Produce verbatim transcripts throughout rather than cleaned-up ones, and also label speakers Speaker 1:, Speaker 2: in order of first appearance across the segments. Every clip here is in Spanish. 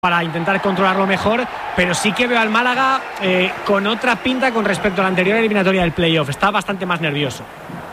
Speaker 1: para intentar controlarlo mejor, pero sí que veo al Málaga eh, con otra pinta con respecto a la anterior eliminatoria del playoff. Está bastante más nervioso.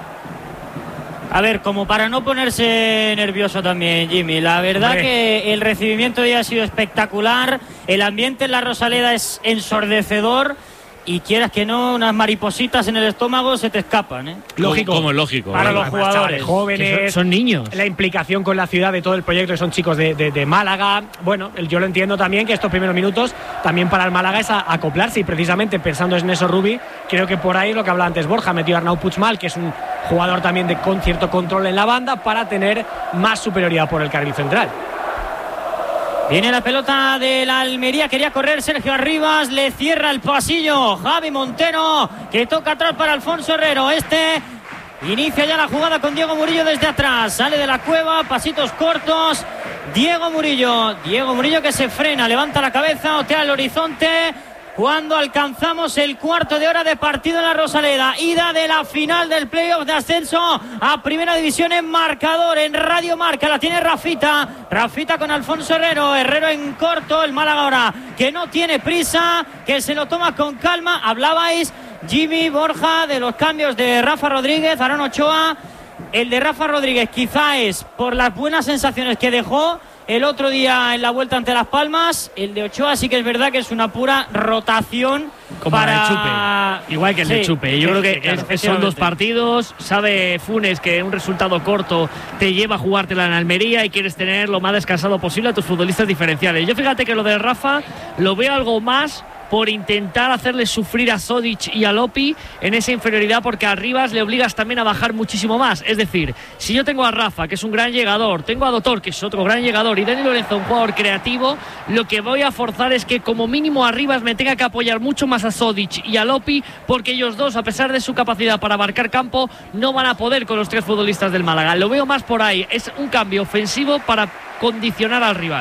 Speaker 2: A ver, como para no ponerse nervioso también, Jimmy. La verdad Hombre. que el recibimiento ya ha sido espectacular. El ambiente en la Rosaleda es ensordecedor. Y quieras que no, unas maripositas en el estómago se te escapan, ¿eh?
Speaker 1: Lógico.
Speaker 3: Como es lógico.
Speaker 1: Para
Speaker 3: ¿verdad?
Speaker 1: los jugadores jóvenes.
Speaker 2: Son, son niños.
Speaker 1: La implicación con la ciudad de todo el proyecto, que son chicos de, de, de Málaga. Bueno, yo lo entiendo también, que estos primeros minutos también para el Málaga es a, acoplarse. Y precisamente pensando en eso, Rubi, creo que por ahí es lo que hablaba antes Borja. Metió a Arnau Puigmal, que es un jugador también de, con cierto control en la banda, para tener más superioridad por el carril central.
Speaker 2: Viene la pelota de la Almería, quería correr Sergio Arribas, le cierra el pasillo Javi Montero, que toca atrás para Alfonso Herrero. Este inicia ya la jugada con Diego Murillo desde atrás, sale de la cueva, pasitos cortos, Diego Murillo, Diego Murillo que se frena, levanta la cabeza, otea el horizonte. Cuando alcanzamos el cuarto de hora de partido en la Rosaleda, ida de la final del playoff de ascenso a Primera División en marcador, en Radio Marca, la tiene Rafita, Rafita con Alfonso Herrero, Herrero en corto, el Málaga ahora que no tiene prisa, que se lo toma con calma. Hablabais, Jimmy, Borja, de los cambios de Rafa Rodríguez, Aarón Ochoa. El de Rafa Rodríguez quizá es por las buenas sensaciones que dejó el otro día en la vuelta ante Las Palmas. El de Ochoa sí que es verdad que es una pura rotación.
Speaker 4: Como
Speaker 2: para
Speaker 4: el de Chupe, igual que el sí, de Chupe. Yo sí, creo que sí, claro, es, son dos partidos. Sabe Funes que un resultado corto te lleva a jugártela en Almería y quieres tener lo más descansado posible a tus futbolistas diferenciales. Yo fíjate que lo de Rafa lo veo algo más por intentar hacerle sufrir a Zodic y a Lopi en esa inferioridad, porque a Rivas le obligas también a bajar muchísimo más. Es decir, si yo tengo a Rafa, que es un gran llegador, tengo a Dotor, que es otro gran llegador, y Dani Lorenzo, un jugador creativo, lo que voy a forzar es que como mínimo a Rivas me tenga que apoyar mucho más a Zodic y a Lopi, porque ellos dos, a pesar de su capacidad para abarcar campo, no van a poder con los tres futbolistas del Málaga. Lo veo más por ahí, es un cambio ofensivo para condicionar al rival.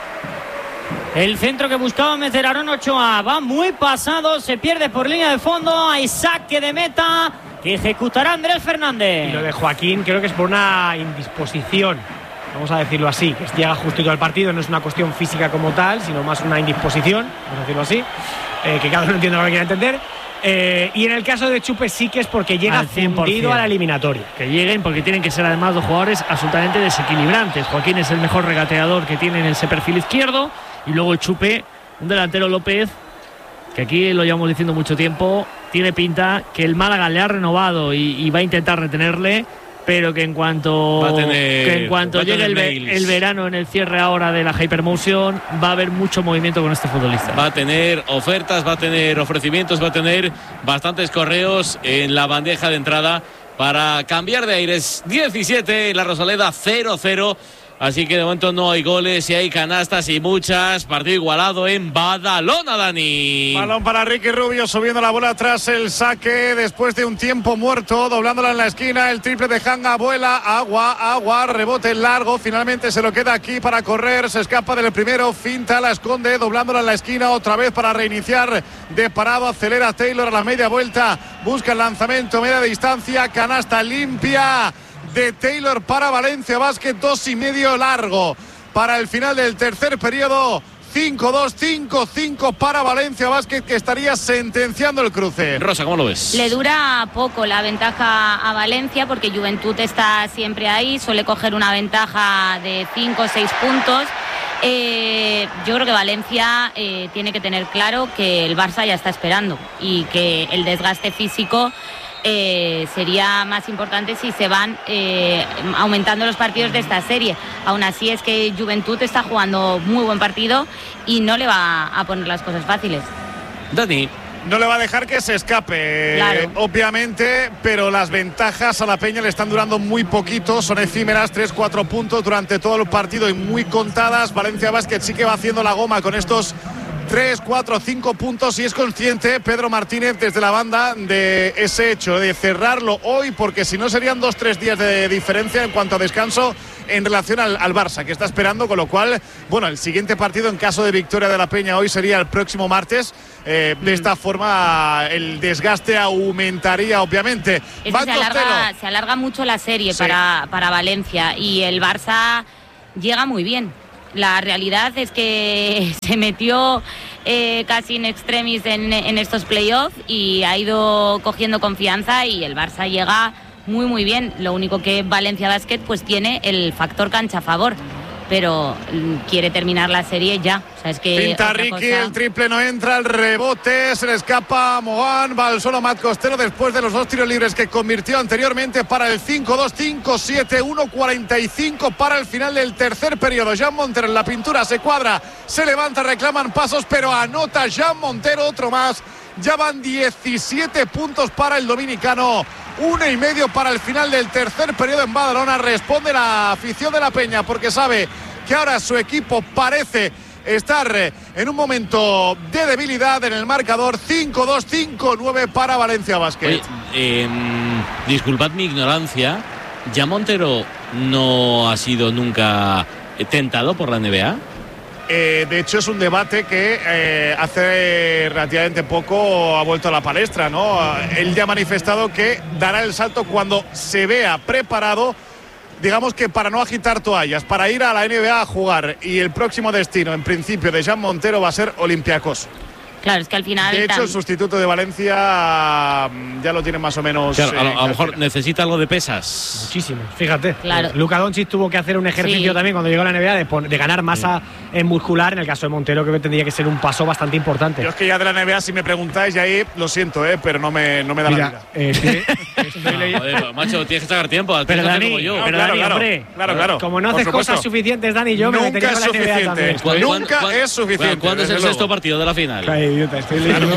Speaker 2: El centro que buscaba meter Aarón Ochoa va muy pasado, se pierde por línea de fondo. Hay saque de meta que ejecutará Andrés Fernández.
Speaker 1: Y lo de Joaquín creo que es por una indisposición, vamos a decirlo así, que llega justito al partido. No es una cuestión física como tal, sino más una indisposición, vamos a decirlo así, eh, que cada uno entiende lo que quiera entender. Eh, y en el caso de Chupe sí que es porque llega fundido a la eliminatoria.
Speaker 4: Que lleguen, porque tienen que ser además dos jugadores absolutamente desequilibrantes. Joaquín es el mejor regateador que tiene en ese perfil izquierdo, y luego Chupe, un delantero López, que aquí lo llevamos diciendo mucho tiempo, tiene pinta que el Málaga le ha renovado y, y va a intentar retenerle, pero que en cuanto,
Speaker 3: tener,
Speaker 4: que en cuanto llegue el, el verano, en el cierre ahora de la Hypermotion, va a haber mucho movimiento con este futbolista.
Speaker 3: Va a tener ofertas, va a tener ofrecimientos, va a tener bastantes correos en la bandeja de entrada para cambiar de aires. diecisiete, la Rosaleda cero cero. Así que de momento no hay goles, y hay canastas y muchas. Partido igualado en Badalona, Dani.
Speaker 5: Balón para Ricky Rubio, subiendo la bola tras el saque después de un tiempo muerto, doblándola en la esquina. El triple de Hanga, vuela, agua, agua, rebote largo. Finalmente se lo queda aquí para correr. Se escapa del primero, finta, la esconde, doblándola en la esquina otra vez para reiniciar de parado. Acelera Taylor a la media vuelta, busca el lanzamiento, media distancia, canasta limpia de Taylor para Valencia Basket, dos y medio largo para el final del tercer periodo. Cinco dos, cinco cinco para Valencia Basket, que estaría sentenciando el cruce.
Speaker 3: Rosa, ¿cómo lo ves?
Speaker 6: Le dura poco la ventaja a Valencia, porque Juventud está siempre ahí, suele coger una ventaja de cinco o seis puntos. Eh, yo creo que Valencia eh, tiene que tener claro que el Barça ya está esperando, y que el desgaste físico Eh, sería más importante si se van eh, aumentando los partidos de esta serie. Aún así es que Juventud está jugando muy buen partido y no le va a poner las cosas fáciles.
Speaker 3: Dani.
Speaker 5: No le va a dejar que se escape,
Speaker 6: claro,
Speaker 5: obviamente, pero las ventajas a la Peña le están durando muy poquito, son efímeras, tres cuatro puntos durante todo el partido y muy contadas. Valencia Basket sí que va haciendo la goma con estos tres, cuatro, cinco puntos, y es consciente Pedro Martínez desde la banda de ese hecho, de cerrarlo hoy, porque si no serían dos, tres días de diferencia en cuanto a descanso en relación al, al Barça, que está esperando, con lo cual, bueno, el siguiente partido en caso de victoria de la Peña hoy sería el próximo martes. Eh, de esta forma el desgaste aumentaría, obviamente.
Speaker 6: Se alarga, se alarga mucho la serie, sí, para, para Valencia, y el Barça llega muy bien. La realidad es que se metió eh, casi in extremis en, en estos playoffs y ha ido cogiendo confianza y el Barça llega muy muy bien. Lo único que Valencia Basket pues tiene el factor cancha a favor, pero quiere terminar la serie ya. O sea, es que
Speaker 5: pinta Ricky, cosa... el triple no entra, el rebote, se le escapa a Mogán, va al solo Matt Costello después de los dos tiros libres que convirtió anteriormente para el cinco dos, cinco siete, uno cuarenta y cinco para el final del tercer periodo. Jean Montero en la pintura, se cuadra, se levanta, reclaman pasos, pero anota Jean Montero otro más. Ya van diecisiete puntos para el dominicano, uno y medio para el final del tercer periodo en Badalona. Responde la afición de la Peña porque sabe que ahora su equipo parece estar en un momento de debilidad en el marcador. Cinco dos, cinco nueve para Valencia Basket.
Speaker 3: Oye, eh, disculpad mi ignorancia, ¿ya Montero no ha sido nunca tentado por la N B A?
Speaker 5: Eh, de hecho es un debate que eh, hace relativamente poco ha vuelto a la palestra, ¿no? Él ya ha manifestado que dará el salto cuando se vea preparado, digamos que para no agitar toallas, para ir a la N B A a jugar, y el próximo destino en principio de Jean Montero va a ser Olympiacos.
Speaker 6: Claro, es que al final...
Speaker 5: De hecho, el sustituto de Valencia ya lo tiene más o menos...
Speaker 3: Claro, a, lo,
Speaker 5: eh,
Speaker 3: a lo mejor necesita algo de pesas.
Speaker 1: Muchísimo, fíjate.
Speaker 6: Claro.
Speaker 1: Luka Doncic tuvo que hacer un ejercicio sí. también cuando llegó a la N B A de, de ganar masa sí. en muscular. En el caso de Montero creo que tendría que ser un paso bastante importante.
Speaker 5: Yo es que ya de la N B A, si me preguntáis, ya ahí lo siento, eh, pero no me, no me da Mira, la vida.
Speaker 1: Eh, sí.
Speaker 3: no, joder, macho, tienes que sacar tiempo.
Speaker 1: Pero Dani,
Speaker 3: como yo.
Speaker 1: No,
Speaker 3: pero
Speaker 1: claro,
Speaker 3: Dani,
Speaker 1: claro,
Speaker 3: hombre.
Speaker 1: Claro, claro. Como no haces cosas suficientes, Dani, yo
Speaker 5: nunca
Speaker 1: me metería con la N B A también.
Speaker 5: Nunca es suficiente.
Speaker 3: ¿Cuándo es el sexto partido de la final?
Speaker 1: Qué idiota, estoy leyendo.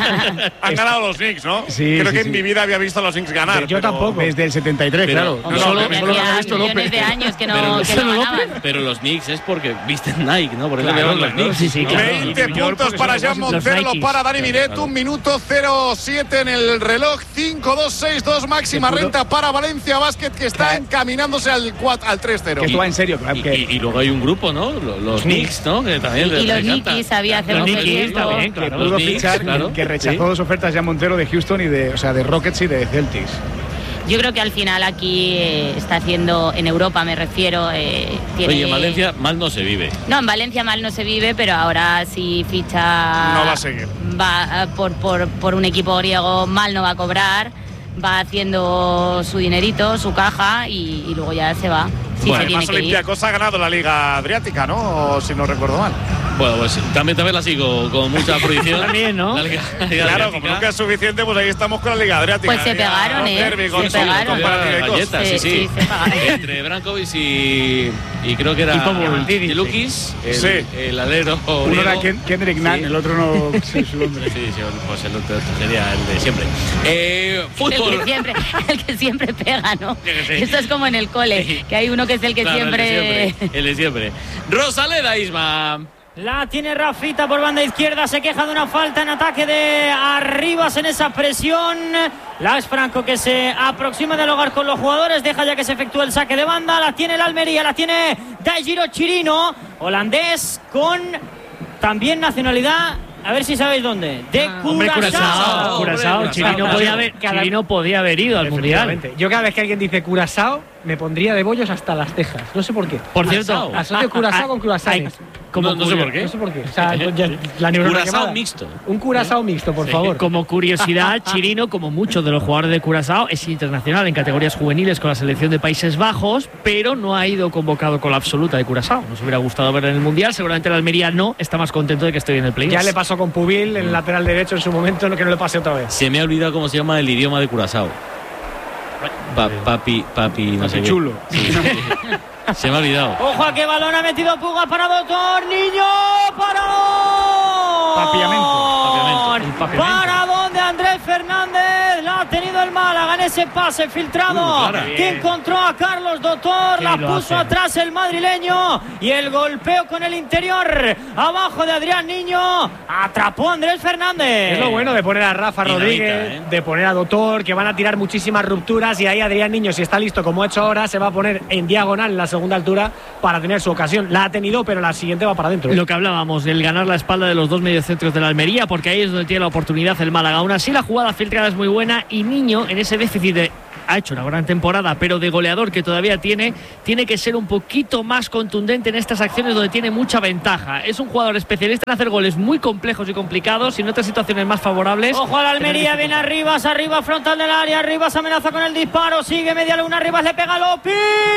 Speaker 5: Han ganado los Knicks, ¿no?
Speaker 1: Sí,
Speaker 5: Creo
Speaker 1: sí,
Speaker 5: que
Speaker 1: sí.
Speaker 5: en mi vida había visto a los Knicks ganar.
Speaker 1: Yo
Speaker 5: pero...
Speaker 1: tampoco.
Speaker 7: Desde el setenta y tres,
Speaker 3: pero,
Speaker 7: claro.
Speaker 3: No,
Speaker 7: solo,
Speaker 3: no,
Speaker 7: solo lo ha visto
Speaker 6: millones
Speaker 7: López.
Speaker 6: de años que no,
Speaker 3: pero,
Speaker 6: que no ganaban.
Speaker 3: Pero los Knicks es porque visten Nike, ¿no? Por eso
Speaker 1: claro,
Speaker 3: le llaman los Knicks.
Speaker 1: Sí, sí, claro.
Speaker 5: veinte puntos para Jean Montero, lo para Dani Miret, un minuto cero siete en el reloj, cinco dos, seis dos, máxima renta para Valencia Basket, que está encaminándose al, al tres cero.
Speaker 7: Que esto va en serio, claro.
Speaker 3: Y,
Speaker 7: Que...
Speaker 3: y, y luego hay un grupo, ¿no? Los, los Knicks, ¿no? Que también
Speaker 6: y, y los Knicks había hace
Speaker 1: los
Speaker 6: poco
Speaker 1: Knicks
Speaker 6: tiempo.
Speaker 1: también,
Speaker 7: que
Speaker 1: claro.
Speaker 7: pudo
Speaker 3: Los Knicks,
Speaker 7: fichar,
Speaker 3: claro.
Speaker 7: que rechazó
Speaker 3: Sí.
Speaker 7: dos ofertas ya Montero de Houston y de, o sea, de Rockets y de Celtics.
Speaker 6: Yo creo que al final aquí eh, está haciendo, en Europa me refiero, eh, tiene...
Speaker 3: Oye, en Valencia mal no se vive.
Speaker 6: No, en Valencia mal no se vive, pero ahora si ficha...
Speaker 5: No va a seguir.
Speaker 6: Va por, por, por un equipo griego, mal no va a cobrar, va haciendo su dinerito, su caja y, y luego ya se va. Sí,
Speaker 5: Bueno,
Speaker 6: se tiene
Speaker 5: además
Speaker 6: que ir.
Speaker 5: Olympiacos ha ganado la Liga Adriática, ¿no? O si no recuerdo mal.
Speaker 3: Bueno, pues también, también la sigo con mucha fruición.
Speaker 1: También, ¿no?
Speaker 3: La Liga- la Liga
Speaker 5: Claro,
Speaker 3: Adriática.
Speaker 5: como nunca es suficiente, pues ahí estamos con la Liga Adriática.
Speaker 6: Pues se
Speaker 5: Ahí a
Speaker 6: pegaron, ¿eh?
Speaker 5: Derby, con
Speaker 6: Se
Speaker 5: Sol,
Speaker 6: pegaron.
Speaker 5: con Panathinaikos.
Speaker 3: Galletas, sí,
Speaker 6: Sí,
Speaker 3: sí.
Speaker 6: sí, se pegaron.
Speaker 3: Entre Brankovic y, y creo que era
Speaker 1: Y Popovich.
Speaker 3: Lukis, el,
Speaker 5: Sí.
Speaker 3: el alero
Speaker 7: Uno
Speaker 3: griego.
Speaker 7: era Ken- Kendrick Nunn,
Speaker 3: Sí.
Speaker 7: el otro no sé su nombre.
Speaker 3: Sí, sí, pues el otro sería el de siempre. Eh,
Speaker 6: El
Speaker 3: fútbol.
Speaker 6: que siempre, el que siempre pega, ¿no?
Speaker 3: Yo que sé.
Speaker 6: Esto es como en el cole,
Speaker 3: Sí.
Speaker 6: que hay uno que es el que
Speaker 3: Claro,
Speaker 6: siempre...
Speaker 3: El de siempre. El de siempre. Rosaleda Isma.
Speaker 2: La tiene Rafita por banda izquierda, se queja de una falta en ataque de Arribas en esa presión. Lax Franco que se aproxima a dialogar con los jugadores, deja ya que se efectúe el saque de banda, la tiene el Almería, la tiene Daijiro Chirino, holandés con también nacionalidad, a ver si sabéis dónde, de
Speaker 1: Hombre,
Speaker 2: Curazao.
Speaker 1: Curazao,
Speaker 3: Curazao,
Speaker 1: Curazao.
Speaker 4: Chirino podía haber,
Speaker 1: Cada-
Speaker 4: Chirino podía haber ido al Mundial.
Speaker 1: Efectivamente. Yo cada vez que alguien dice Curazao, me pondría de bollos hasta las cejas. No sé por qué.
Speaker 4: Por cierto,
Speaker 1: Asocio Curazao con curasanes.
Speaker 4: como
Speaker 3: no, no sé
Speaker 4: curio-
Speaker 3: por qué.
Speaker 1: No sé por qué. O sea, ya- la neurona
Speaker 3: Curazao
Speaker 1: quemada.
Speaker 3: mixto.
Speaker 1: Un Curazao mixto, por favor.
Speaker 4: Como curiosidad, Chirino, como muchos de los jugadores de Curazao, es internacional en categorías juveniles con la selección de Países Bajos, pero no ha ido convocado con la absoluta de Curazao. Nos hubiera gustado verlo en el Mundial, seguramente el Almería no, está más contento de que estoy en el play.
Speaker 1: Ya le pasó con Pubil, el lateral derecho en su momento, que no le pase otra vez.
Speaker 3: Se me ha olvidado cómo se llama el idioma de Curazao. Pa- papi, papi, no sé qué.
Speaker 7: chulo.
Speaker 3: Sí. Se me ha olvidado.
Speaker 2: Ojo a qué balón ha metido Puga para Doctor, niño, para
Speaker 7: Papiamento.
Speaker 3: Papiamento.
Speaker 1: El papiamento.
Speaker 2: para donde Andrés Fernández la ha tenido el Málaga en ese pase filtrado
Speaker 3: Uh, clara.
Speaker 2: que encontró a Carlos Doctor,
Speaker 4: Qué
Speaker 2: la
Speaker 4: lo
Speaker 2: puso
Speaker 4: hace.
Speaker 2: atrás el madrileño y el golpeo con el interior abajo de Adrián Niño, atrapó a Andrés Fernández.
Speaker 1: Es lo bueno de poner a Rafa
Speaker 3: Dinamita,
Speaker 1: Rodríguez,
Speaker 3: ¿eh?
Speaker 1: de poner a Doctor, que van a tirar muchísimas rupturas, y ahí Adrián Niño, si está listo como ha hecho ahora, se va a poner en diagonal en la segunda altura para tener su ocasión. La ha tenido, pero la siguiente va para adentro.
Speaker 4: Lo que hablábamos, el ganar la espalda de los dos mediocentros de la Almería, porque ahí es donde tiene la oportunidad el Málaga. Aún así, la jugada filtrada es muy buena y Niño, en ese déficit de ha hecho una gran temporada, pero de goleador que todavía tiene, tiene que ser un poquito más contundente en estas acciones donde tiene mucha ventaja. Es un jugador especialista en hacer goles muy complejos y complicados y en otras situaciones más favorables.
Speaker 2: Ojo a la Almería, viene Arribas, arriba frontal del área, Arribas amenaza con el disparo, sigue media luna, Arribas le pega a Lopi,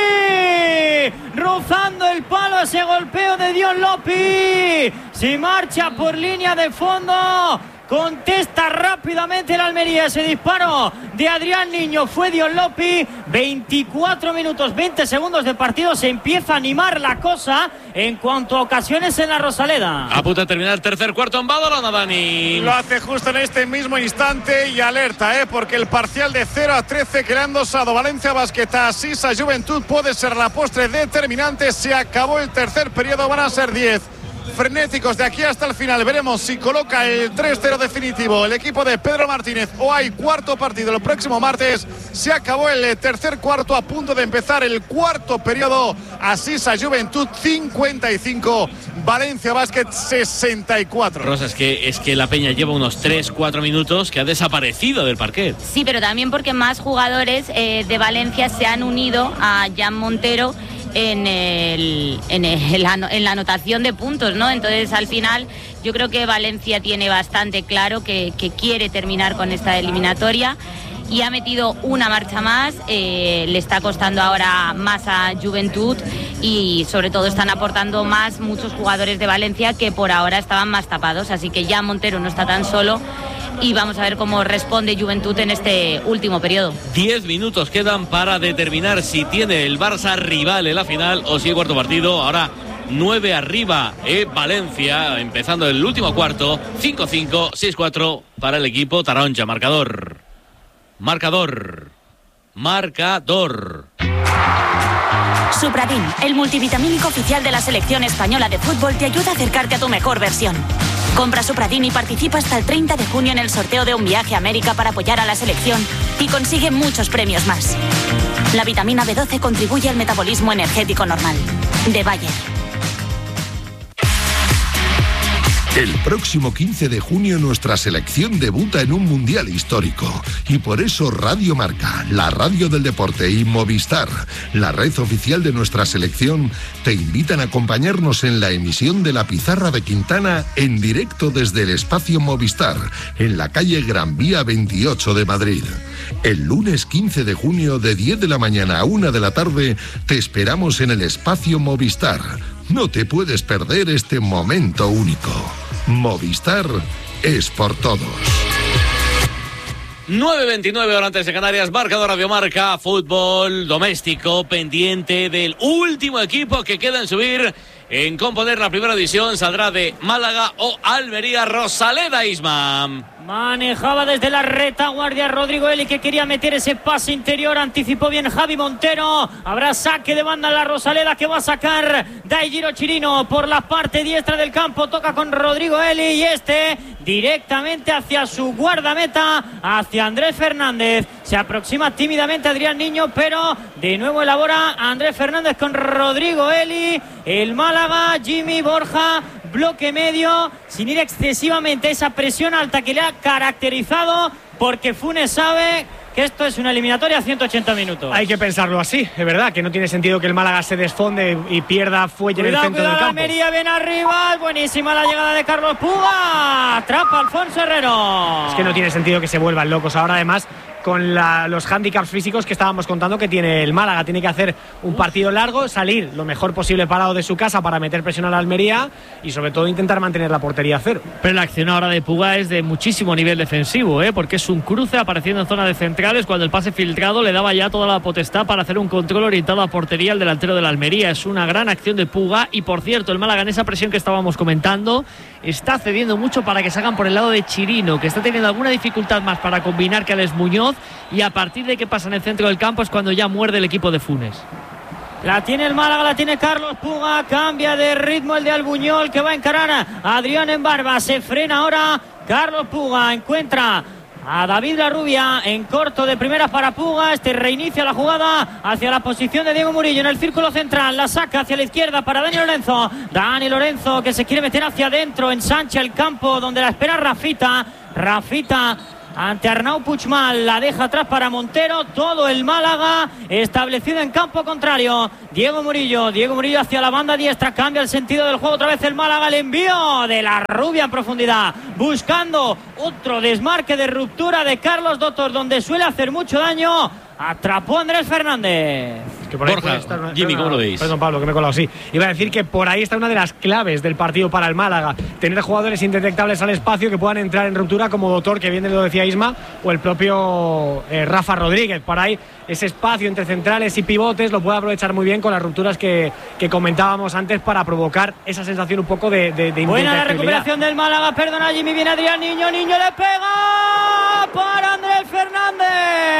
Speaker 2: rozando el palo ese golpeo de Dion Lopi, se marcha por línea de fondo. Contesta rápidamente el Almería. Ese disparo de Adrián Niño fue Dion Lopi. veinticuatro minutos, veinte segundos de partido. Se empieza a animar la cosa en cuanto a ocasiones en la Rosaleda.
Speaker 3: A punto de terminar el tercer cuarto en Badalona, Dani.
Speaker 5: Lo hace justo en este mismo instante y alerta, ¿eh? Porque el parcial de cero a trece que le han dosado Valencia Basket a Sisa Juventud puede ser la postre determinante. Se acabó el tercer periodo, van a ser diez. Frenéticos de aquí hasta el final. Veremos si coloca el tres cero definitivo el equipo de Pedro Martínez o hay cuarto partido el próximo martes. Se acabó el tercer cuarto, a punto de empezar el cuarto periodo. Asisa Juventud cincuenta y cinco, Valencia Basket sesenta y cuatro.
Speaker 3: Rosa, es que, es que la Peña lleva unos tres cuatro minutos que ha desaparecido del parquet.
Speaker 6: Sí, pero también porque más jugadores eh, de Valencia se han unido a Jan Montero en, el, en, el, en la anotación de puntos, ¿no? Entonces, al final, yo creo que Valencia tiene bastante claro que, que quiere terminar con esta eliminatoria y ha metido una marcha más. Eh, le está costando ahora más a Juventud y sobre todo están aportando más muchos jugadores de Valencia que por ahora estaban más tapados, así que ya Montero no está tan solo y vamos a ver cómo responde Juventud en este último periodo.
Speaker 3: Diez minutos quedan para determinar si tiene el Barça rival en la final o si el cuarto partido. Ahora nueve arriba en Valencia, empezando el último cuarto. Cinco cinco, seis cuatro para el equipo Taronja. Marcador. Marcador. Marcador.
Speaker 8: Supradin, el multivitamínico oficial de la selección española de fútbol, te ayuda a acercarte a tu mejor versión. Compra Supradin y participa hasta el treinta de junio en el sorteo de un viaje a América para apoyar a la selección y consigue muchos premios más. La vitamina B doce contribuye al metabolismo energético normal. De Bayer.
Speaker 9: El próximo quince de junio nuestra selección debuta en un mundial histórico y por eso Radio Marca, la radio del deporte, y Movistar, la red oficial de nuestra selección, te invitan a acompañarnos en la emisión de La Pizarra de Quintana en directo desde el espacio Movistar, en la calle Gran Vía veintiocho de Madrid. El lunes quince de junio de diez de la mañana a una de la tarde te esperamos en el espacio Movistar. No te puedes perder este momento único. Movistar es por todos.
Speaker 3: nueve veintinueve horas antes de Canarias, marcador Radio Marca, fútbol doméstico, pendiente del último equipo que queda en subir, en componer la primera división. Saldrá de Málaga o Almería. Rosaleda, Isma.
Speaker 2: Manejaba desde la retaguardia Rodrigo Eli, que quería meter ese pase interior. Anticipó bien Javi Montero. Habrá saque de banda en la Rosaleda, que va a sacar Daigiro Chirino por la parte diestra del campo. Toca con Rodrigo Eli y este directamente hacia su guardameta, hacia Andrés Fernández. Se aproxima tímidamente Adrián Niño, pero de nuevo elabora Andrés Fernández con Rodrigo Eli. El Málaga, Jimmy Borja, bloque medio, sin ir excesivamente a esa presión alta que le ha caracterizado, porque Funes sabe que esto es una eliminatoria a ciento ochenta minutos.
Speaker 1: Hay que pensarlo así, es verdad, que no tiene sentido que el Málaga se desfonde y pierda fuelle en el centro
Speaker 2: cuidado,
Speaker 1: del campo.
Speaker 2: Almería bien arriba, buenísima la llegada de Carlos Puga, atrapa Alfonso Herrero.
Speaker 1: Es que no tiene sentido que se vuelvan locos ahora, además, con la, los hándicaps físicos que estábamos contando que tiene el Málaga. Tiene que hacer un partido largo, salir lo mejor posible parado de su casa para meter presión a la Almería y sobre todo intentar mantener la portería a cero.
Speaker 4: Pero la acción ahora de Puga es de muchísimo nivel defensivo, ¿eh? Porque es un cruce apareciendo en zona de centrales, cuando el pase filtrado le daba ya toda la potestad para hacer un control orientado a portería al delantero de la Almería. Es una gran acción de Puga y, por cierto, el Málaga, en esa presión que estábamos comentando, está cediendo mucho para que salgan por el lado de Chirino, que está teniendo alguna dificultad más para combinar que Alex Muñoz, y a partir de que pasa en el centro del campo es cuando ya muerde el equipo de Funes.
Speaker 2: La tiene el Málaga, la tiene Carlos Puga, cambia de ritmo el de Albuñol, que va a encarar a Adrián en barba, se frena ahora Carlos Puga, encuentra a David Larrubia en corto de primeras para Puga. Este reinicia la jugada hacia la posición de Diego Murillo en el círculo central, la saca hacia la izquierda para Dani Lorenzo. Dani Lorenzo, que se quiere meter hacia adentro, ensancha el campo donde la espera Rafita. Rafita ante Arnau Puigmal, la deja atrás para Montero, todo el Málaga establecido en campo contrario. Diego Murillo, Diego Murillo hacia la banda diestra, cambia el sentido del juego otra vez el Málaga, el envío de la Rubia en profundidad, buscando otro desmarque de ruptura de Carlos Dotos, donde suele hacer mucho daño. Atrapó Andrés Fernández.
Speaker 3: Que por ahí Borja, estar una, Jimmy, ¿cómo lo veis?
Speaker 1: Perdón, Pablo, que me he colado así. Iba a decir que por ahí está una de las claves del partido para el Málaga. Tener jugadores indetectables al espacio que puedan entrar en ruptura, como Dotor, que bien lo decía Isma, o el propio eh, Rafa Rodríguez. Por ahí ese espacio entre centrales y pivotes lo puede aprovechar muy bien con las rupturas que, que comentábamos antes, para provocar esa sensación un poco de, de, de
Speaker 2: buena la recuperación del Málaga, perdona Jimmy, viene Adrián Niño, Niño le pega para Andrés Fernández.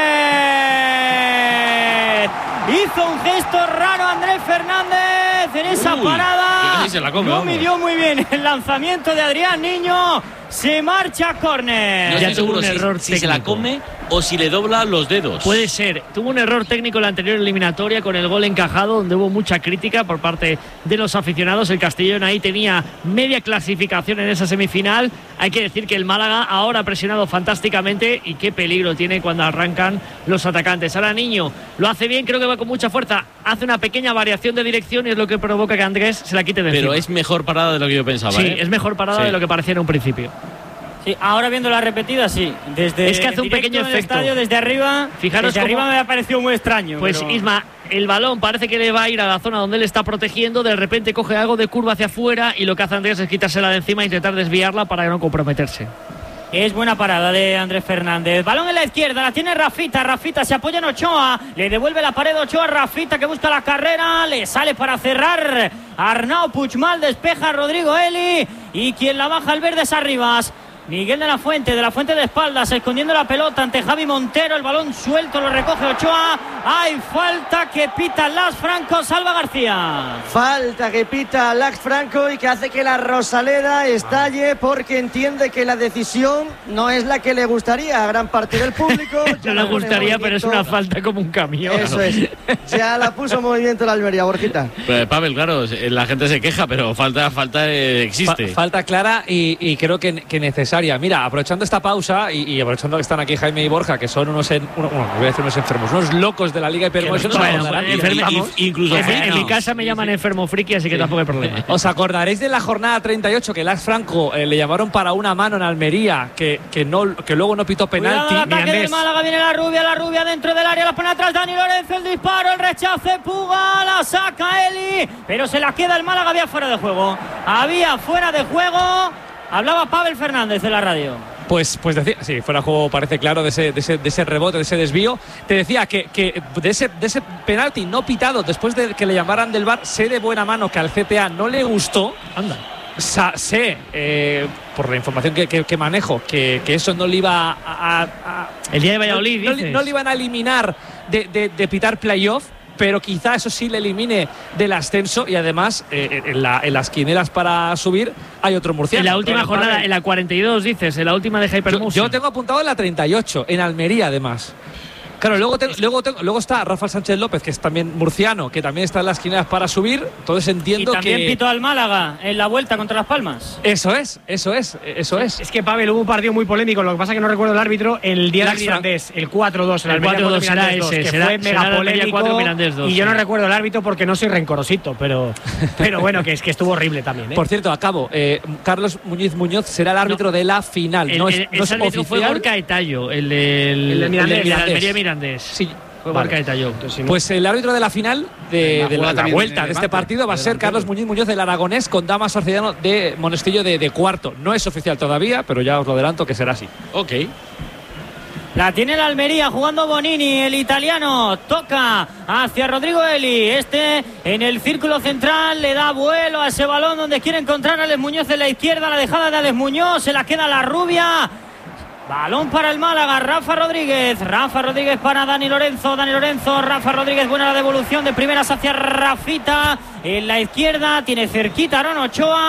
Speaker 2: Hizo un gesto raro Andrés Fernández en esa Uy, parada.
Speaker 3: Se la come,
Speaker 2: no midió muy bien el lanzamiento de Adrián Niño. Se marcha a córner.
Speaker 3: No estoy seguro un si, error si se la come o si le dobla los dedos.
Speaker 4: Puede ser. Tuvo un error técnico en la anterior eliminatoria con el gol encajado, donde hubo mucha crítica por parte de los aficionados. El Castellón ahí tenía media clasificación en esa semifinal. Hay que decir que el Málaga ahora ha presionado fantásticamente, y qué peligro tiene cuando arrancan los atacantes. Ahora Niño lo hace bien, creo que va con mucha fuerza, hace una pequeña variación de dirección y es lo que provoca que Andrés se la quite de
Speaker 3: Pero
Speaker 4: encima.
Speaker 3: es mejor parada de lo que yo pensaba.
Speaker 4: Sí,
Speaker 3: ¿eh?
Speaker 4: es mejor parada
Speaker 3: sí.
Speaker 4: de lo que parecía en un principio.
Speaker 2: Sí, ahora viendo la repetida, sí. Desde
Speaker 4: es que hace un pequeño efecto.
Speaker 2: Estadio, desde arriba,
Speaker 4: Fijaros
Speaker 2: desde
Speaker 4: cómo...
Speaker 2: arriba me ha parecido muy extraño.
Speaker 4: Pues
Speaker 2: pero...
Speaker 4: Isma, el balón parece que le va a ir a la zona donde él está protegiendo, de repente coge algo de curva hacia afuera y lo que hace Andrés es quitársela de encima e intentar desviarla para no comprometerse.
Speaker 2: Es buena parada de Andrés Fernández. Balón en la izquierda, la tiene Rafita. Rafita se apoya en Ochoa. Le devuelve la pared Ochoa. Rafita que busca la carrera. Le sale para cerrar Arnau Puigmal. Despeja a Rodrigo Eli. Y quien la baja al verde es Arribas. Miguel de la Fuente, de la Fuente de espaldas, escondiendo la pelota ante Javi Montero. El balón suelto, lo recoge Ochoa. Hay falta que pita Lax Franco. Salva García.
Speaker 10: Falta que pita Lax Franco y que hace que la Rosaleda estalle, porque entiende que la decisión no es la que le gustaría a gran parte del público.
Speaker 4: No le gustaría, pero es una falta como un camión.
Speaker 10: Eso es. Ya la puso en movimiento la Almería, Borjita.
Speaker 3: Pues, Pavel, claro, la gente se queja, pero falta, falta eh, existe.
Speaker 11: Fa falta clara y, y creo que, que necesaria. Mira, aprovechando esta pausa y, y aprovechando que están aquí Jaime y Borja, que son unos, en, uno, bueno, voy a decir unos enfermos, unos locos de la Liga Hipermotion.
Speaker 4: Bueno, bueno, incluso en, en mi casa me
Speaker 11: sí,
Speaker 4: llaman
Speaker 11: sí.
Speaker 4: enfermo friki, así que sí. tampoco hay problema.
Speaker 11: Os acordaréis de la jornada treinta y ocho que Lax Franco eh, le llamaron para una mano en Almería, que, que, no, que luego no pitó penalti.
Speaker 2: Cuidado, el ataque del Málaga, viene la rubia, la rubia dentro del área, la pone atrás Dani Lorenzo, el disparo, el rechace, Puga, la saca Eli, pero se la queda el Málaga, había fuera de juego. Había fuera de juego. Hablaba Pavel Fernández en la radio.
Speaker 11: Pues, pues decía, sí, fuera de juego parece claro de ese, de ese, de ese rebote, de ese desvío. Te decía que, que de, ese, de ese penalti no pitado, después de que le llamaran del V A R, sé de buena mano que al C T A no le gustó.
Speaker 4: Anda.
Speaker 11: Sa sé, eh, por la información que, que, que manejo, que, que eso no le iba a... a, a
Speaker 4: el día de Valladolid,
Speaker 11: no, no, no le iban a eliminar de, de, de pitar playoff, pero quizá eso sí le elimine del ascenso. Y además eh, en, la, en las quinelas para subir hay otro murciano.
Speaker 4: En la última pero, jornada, en la cuarenta y dos dices, en la última de Hypermotion.
Speaker 11: Yo, yo tengo apuntado en la treinta y ocho, en Almería además. Claro, luego, te, luego, te, luego está Rafael Sánchez López, que es también murciano, que también está en las quinelas para subir. Entonces entiendo que...
Speaker 2: Y también
Speaker 11: que...
Speaker 2: pitó al Málaga en la vuelta contra Las Palmas.
Speaker 11: Eso es, eso es, eso es.
Speaker 1: Es que, Pavel, hubo un partido muy polémico. Lo que pasa es que no recuerdo el árbitro. El día del Mirandés, el cuatro dos.
Speaker 4: El, el cuatro dos será ese,
Speaker 1: que
Speaker 4: será,
Speaker 1: fue mega
Speaker 4: será
Speaker 1: polémico.
Speaker 4: dos,
Speaker 1: y yo
Speaker 4: sí.
Speaker 1: no recuerdo el árbitro porque no soy rencorosito, pero, pero bueno, que es que estuvo horrible también. ¿eh?
Speaker 11: Por cierto, acabo. Eh, Carlos Muñiz Muñoz será el árbitro no, de la final.
Speaker 4: El,
Speaker 11: no es,
Speaker 4: el,
Speaker 11: no es
Speaker 4: árbitro
Speaker 11: oficial.
Speaker 4: Fue Gorka Etayo, el del
Speaker 1: Mirandés.
Speaker 4: Almería Mirandés.
Speaker 11: Sí.
Speaker 4: Vale.
Speaker 11: Pues el árbitro de la final de, de la, la vuelta de este partido va a ser Carlos Muñiz Muñoz del Aragonés, con Damas Orcellano de Monestillo de, de cuarto. No es oficial todavía, pero ya os lo adelanto que será así.
Speaker 3: Ok.
Speaker 2: La tiene la Almería jugando Bonini, el italiano. Toca hacia Rodrigo Eli. Este en el círculo central le da vuelo a ese balón donde quiere encontrar a Alex Muñoz en la izquierda. La dejada de Alex Muñoz, se la queda la rubia. Balón para el Málaga, Rafa Rodríguez. Rafa Rodríguez para Dani Lorenzo. Dani Lorenzo, Rafa Rodríguez. Buena la devolución de primeras hacia Rafita. En la izquierda tiene cerquita Aaron Ochoa.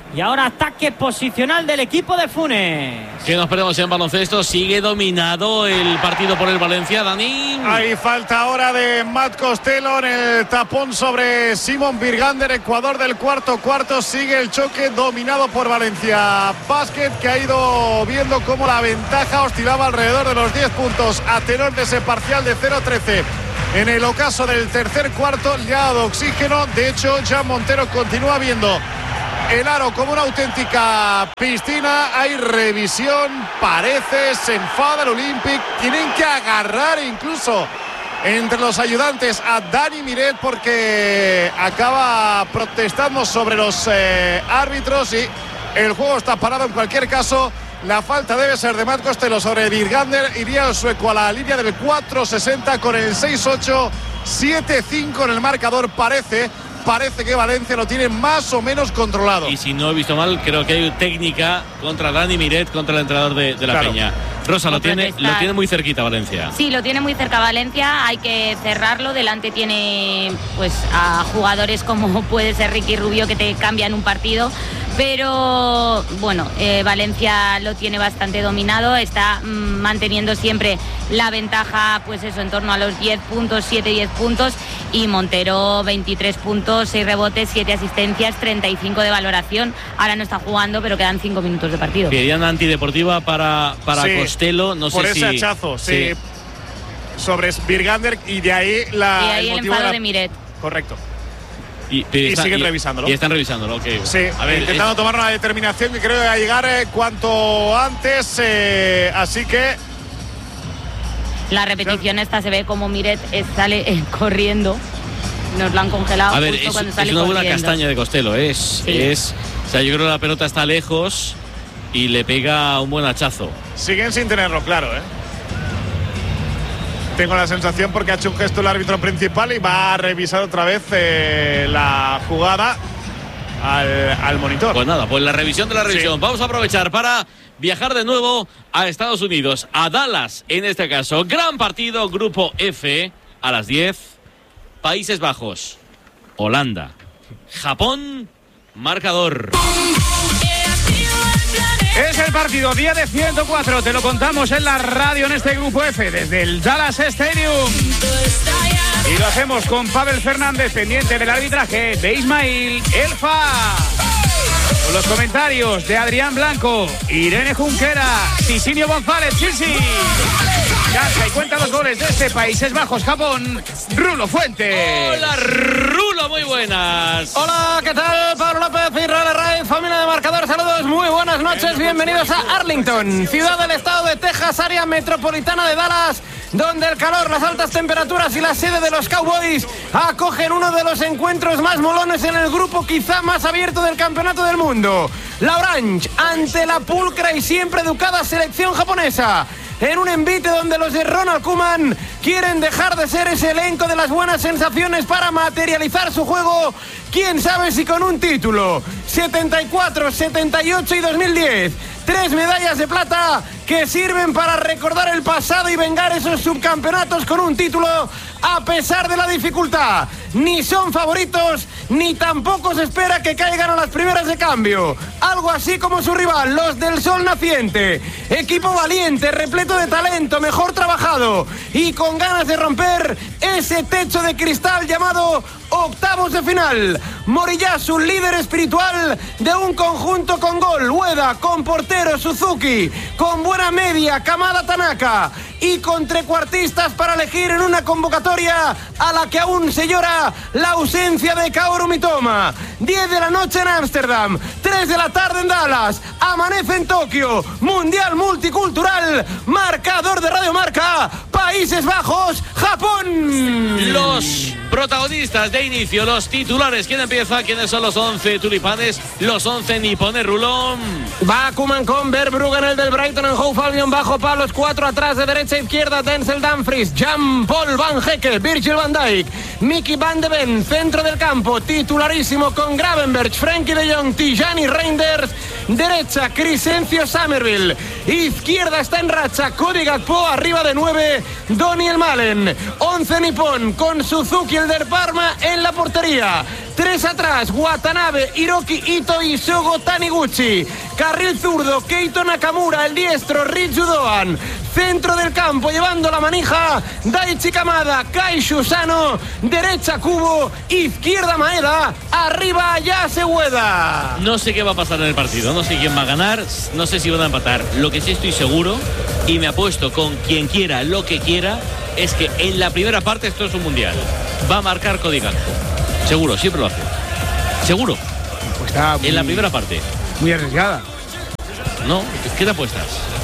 Speaker 2: Y ahora ataque posicional del equipo de Funes.
Speaker 3: Que nos perdemos en baloncesto. Sigue dominado el partido por el Valencia, Dani.
Speaker 5: Hay falta ahora de Matt Costello en el tapón sobre Simon Birgander, Ecuador del cuarto cuarto. Sigue el choque dominado por Valencia Basket, que ha ido viendo cómo la ventaja oscilaba alrededor de los diez puntos a tenor de ese parcial de cero trece. En el ocaso del tercer cuarto le ha dado oxígeno. De hecho, Jan Montero continúa viendo el aro como una auténtica piscina. Hay revisión, parece, se enfada el Olympic. Tienen que agarrar incluso entre los ayudantes a Dani Miret, porque acaba protestando sobre los eh, árbitros y el juego está parado. En cualquier caso, la falta debe ser de Matt Costello sobre Birgander. Iría el sueco a la línea del cuatro sesenta con el seis ocho, siete cinco en el marcador. Parece Parece que Valencia lo tiene más o menos controlado.
Speaker 3: Y si no he visto mal, creo que hay técnica contra Dani Miret, contra el entrenador de, de la claro. Peña. Rosa, lo tiene, lo tiene muy cerquita Valencia.
Speaker 6: Sí, lo tiene muy cerca Valencia, hay que cerrarlo. Delante tiene pues a jugadores como puede ser Ricky Rubio, que te cambian un partido. Pero bueno, eh, Valencia lo tiene bastante dominado, está mmm, manteniendo siempre la ventaja, pues eso, en torno a los diez puntos, siete diez puntos, y Montero veintitrés puntos, seis rebotes, siete asistencias, treinta y cinco de valoración. Ahora no está jugando, pero quedan cinco minutos de partido.
Speaker 3: Querían antideportiva para, para
Speaker 5: sí,
Speaker 3: Costello, no
Speaker 5: por
Speaker 3: sé
Speaker 5: ese
Speaker 3: si...
Speaker 5: hachazo, sí, sí. Sobre Birgander, y de ahí la...
Speaker 6: Y ahí el, el enfado
Speaker 5: de, la...
Speaker 6: de Miret.
Speaker 5: Correcto.
Speaker 3: Y,
Speaker 5: y
Speaker 3: está,
Speaker 5: siguen
Speaker 3: y,
Speaker 5: revisándolo.
Speaker 3: Y están revisándolo, ok.
Speaker 5: Sí, a ver, intentando es... tomar una determinación que creo que va a llegar eh, cuanto antes. Eh, así que.
Speaker 6: La repetición esta se ve como Miret sale eh, corriendo. Nos la han congelado.
Speaker 3: A ver,
Speaker 6: justo
Speaker 3: es,
Speaker 6: cuando
Speaker 3: es
Speaker 6: sale
Speaker 3: una buena
Speaker 6: corriendo.
Speaker 3: castaña de Costello. Es, sí. es. O sea, yo creo que la pelota está lejos y le pega un buen hachazo.
Speaker 5: Siguen sin tenerlo claro, ¿eh? Tengo la sensación, porque ha hecho un gesto el árbitro principal y va a revisar otra vez eh, la jugada al, al monitor.
Speaker 3: Pues nada, pues la revisión de la revisión. Sí. Vamos a aprovechar para viajar de nuevo a Estados Unidos, a Dallas en este caso. Gran partido, grupo F, a las diez. Países Bajos, Holanda, Japón, marcador.
Speaker 7: Es el partido día de ciento cuatro, te lo contamos en la radio en este grupo F desde el Dallas Stadium. Y lo hacemos con Pavel Fernández, pendiente del arbitraje de Ismail Elfa. Con los comentarios de Adrián Blanco, Irene Junquera, Sisinio González, Sisi. Cansa y cuenta los goles de este Países Bajos, Japón, Rulo Fuentes.
Speaker 3: Hola, Rulo, muy buenas.
Speaker 12: Hola, ¿qué tal? Pablo López y Rale Ray, familia de marcador, saludos, muy buenas noches, bienvenidos a Arlington, ciudad del estado de Texas, área metropolitana de Dallas, donde el calor, las altas temperaturas y la sede de los Cowboys acogen uno de los encuentros más molones en el grupo quizá más abierto del campeonato del mundo. La Orange ante la pulcra y siempre educada selección japonesa, en un envite donde los de Ronald Koeman quieren dejar de ser ese elenco de las buenas sensaciones para materializar su juego, quién sabe si con un título. setenta y cuatro, setenta y ocho y dos mil diez, tres medallas de plata que sirven para recordar el pasado y vengar esos subcampeonatos con un título a pesar de la dificultad. Ni son favoritos, ni tampoco se espera que caigan a las primeras de cambio. Algo así como su rival, los del Sol Naciente. Equipo valiente, repleto de talento, mejor trabajado y con ganas de romper ese techo de cristal llamado octavos de final. Moriyasu, líder espiritual de un conjunto con gol, Ueda, con portero Suzuki, con buena media Kamada Tanaka y con trecuartistas para elegir en una convocatoria a la que aún se llora la ausencia de Kaoru Mitoma. diez de la noche en Ámsterdam, tres de la tarde en Dallas, amanece en Tokio, Mundial Multicultural, marcador de Radio Marca, Países Bajos, Japón.
Speaker 3: Los protagonistas de inicio, los titulares. ¿Quién empieza? ¿Quiénes son los once tulipanes? Los once nipones, Rulón.
Speaker 12: Va Koeman con Verbruggen, el del Brighton, en Hove Albion, bajo palos, cuatro atrás, de derecha a izquierda, Denzel Dumfries, Jean-Paul Van Hecke, Virgil van Dijk, Mickey van de Ven, centro del campo, titularísimo con Gravenberch, Frenkie de Jong, Tijani Reinders derecha Crescencio Somerville, izquierda está en racha Cody Gakpo, arriba de nueve Daniel Malen, once nipón con Suzuki el del Parma en la portería, tres atrás Watanabe, Hiroki Ito y Shogo Taniguchi, carril zurdo Keito Nakamura, el diestro Ryu Doan, centro del campo llevando la manija Daichi Kamada, Kai Shusano, derecha Kubo, izquierda Maeda, arriba Yase Ueda.
Speaker 3: No sé qué va a pasar en el partido, no sé quién va a ganar, no sé si van a empatar. Lo que sí estoy seguro, y me apuesto con quien quiera, lo que quiera, es que en la primera parte esto es un mundial. Va a marcar Cody Gakpo. Seguro, siempre lo hace. Seguro.
Speaker 7: Pues está muy,
Speaker 3: en la primera parte.
Speaker 7: Muy arriesgada.
Speaker 3: ¿No? ¿Qué te apuestas?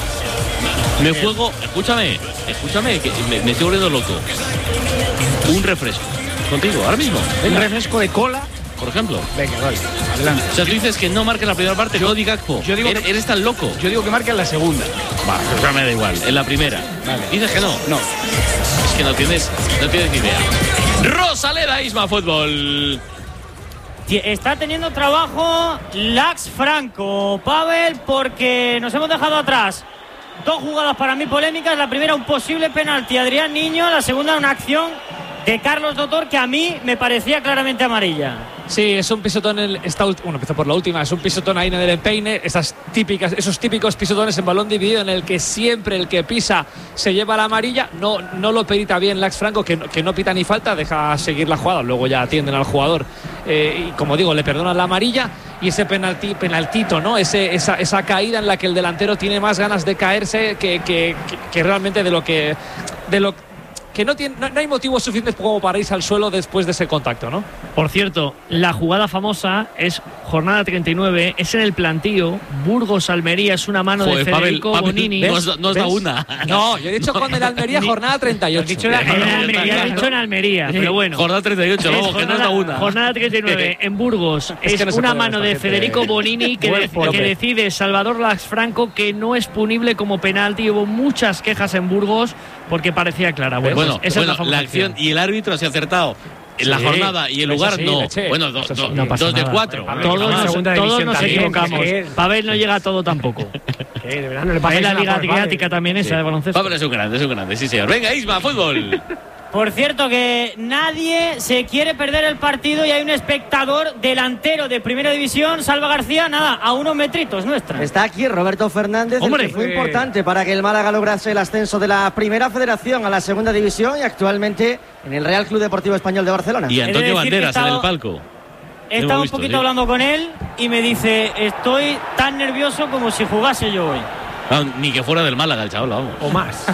Speaker 3: Me juego, escúchame, escúchame, que me, me estoy volviendo loco. Un refresco. Contigo, ahora mismo.
Speaker 7: Venga. Un refresco de cola,
Speaker 3: por ejemplo.
Speaker 7: Venga, vale, adelante.
Speaker 3: O sea, tú dices que no marque en la primera parte, yo, Cody Gakpo. Yo digo eres, que, eres tan loco.
Speaker 7: Yo digo que marque en la segunda.
Speaker 3: Vale, pues me da igual, en la primera. Vale. Dices que no.
Speaker 7: No.
Speaker 3: Es que no tienes, no tienes ni idea. Rosaleda Isma Fútbol.
Speaker 2: Está teniendo trabajo Lax Franco, Pavel, porque nos hemos dejado atrás dos jugadas para mí polémicas. La primera, un posible penalti a Adrián Niño. La segunda, una acción de Carlos Dotor que a mí me parecía claramente amarilla.
Speaker 11: Sí, es un pisotón, el, esta, bueno, empezó por la última, es un pisotón ahí en el empeine, esas típicas, esos típicos pisotones en balón dividido en el que siempre el que pisa se lleva la amarilla. No, no lo perita bien Lax Franco, que, que no pita ni falta, deja seguir la jugada, luego ya atienden al jugador eh, y como digo, le perdonan la amarilla. Y ese penalti, penaltito, ¿no? Ese, esa, esa caída en la que el delantero tiene más ganas de caerse que, que, que, que realmente de lo que... De lo, que no, tiene, no, no hay motivos suficientes como para irse al suelo después de ese contacto, ¿no?
Speaker 4: Por cierto, la jugada famosa es jornada treinta y nueve, es en el plantío, Burgos-Almería, es una mano Joder, de Federico
Speaker 3: Pavel,
Speaker 4: Bonini.
Speaker 3: Pavel, no, no os da una.
Speaker 11: No, yo he dicho con el Almería jornada treinta y ocho.
Speaker 4: Dicho en Almería, dicho en Almería, pero bueno.
Speaker 3: Jornada treinta y ocho, vamos, jornada, que no os da una.
Speaker 4: Jornada treinta y nueve, en Burgos, es, es que no una mano de Federico Bonini que, de, que decide Salvador Lax Franco que no es punible como penalti. Hubo muchas quejas en Burgos porque parecía clara. Bueno,
Speaker 3: bueno,
Speaker 4: esa
Speaker 3: bueno
Speaker 4: es la,
Speaker 3: la acción y el árbitro se ha acertado en la sí, jornada y el lugar sí, no. Bueno, do, do, no dos de cuatro.
Speaker 4: Todos, todos nos equivocamos. Pavel no llega a todo tampoco.
Speaker 1: De verdad, no le pasa
Speaker 4: la Liga Adriática también esa sí. de baloncesto.
Speaker 3: Pavel es un grande, es un grande, sí señor. Venga, Isma, fútbol.
Speaker 2: Por cierto, que nadie se quiere perder el partido y hay un espectador delantero de Primera División, Salva García, nada, a unos metritos nuestra.
Speaker 10: Está aquí Roberto Fernández, Hombre, el que fue eh... importante para que el Málaga lograse el ascenso de la Primera Federación a la Segunda División y actualmente en el Real Club Deportivo Español de Barcelona.
Speaker 3: Y Antonio Banderas estado, en el palco.
Speaker 2: He estado un poquito ¿sí? hablando con él y me dice, estoy tan nervioso como si jugase yo hoy.
Speaker 3: No, ni que fuera del Málaga el chaval, vamos.
Speaker 1: O más.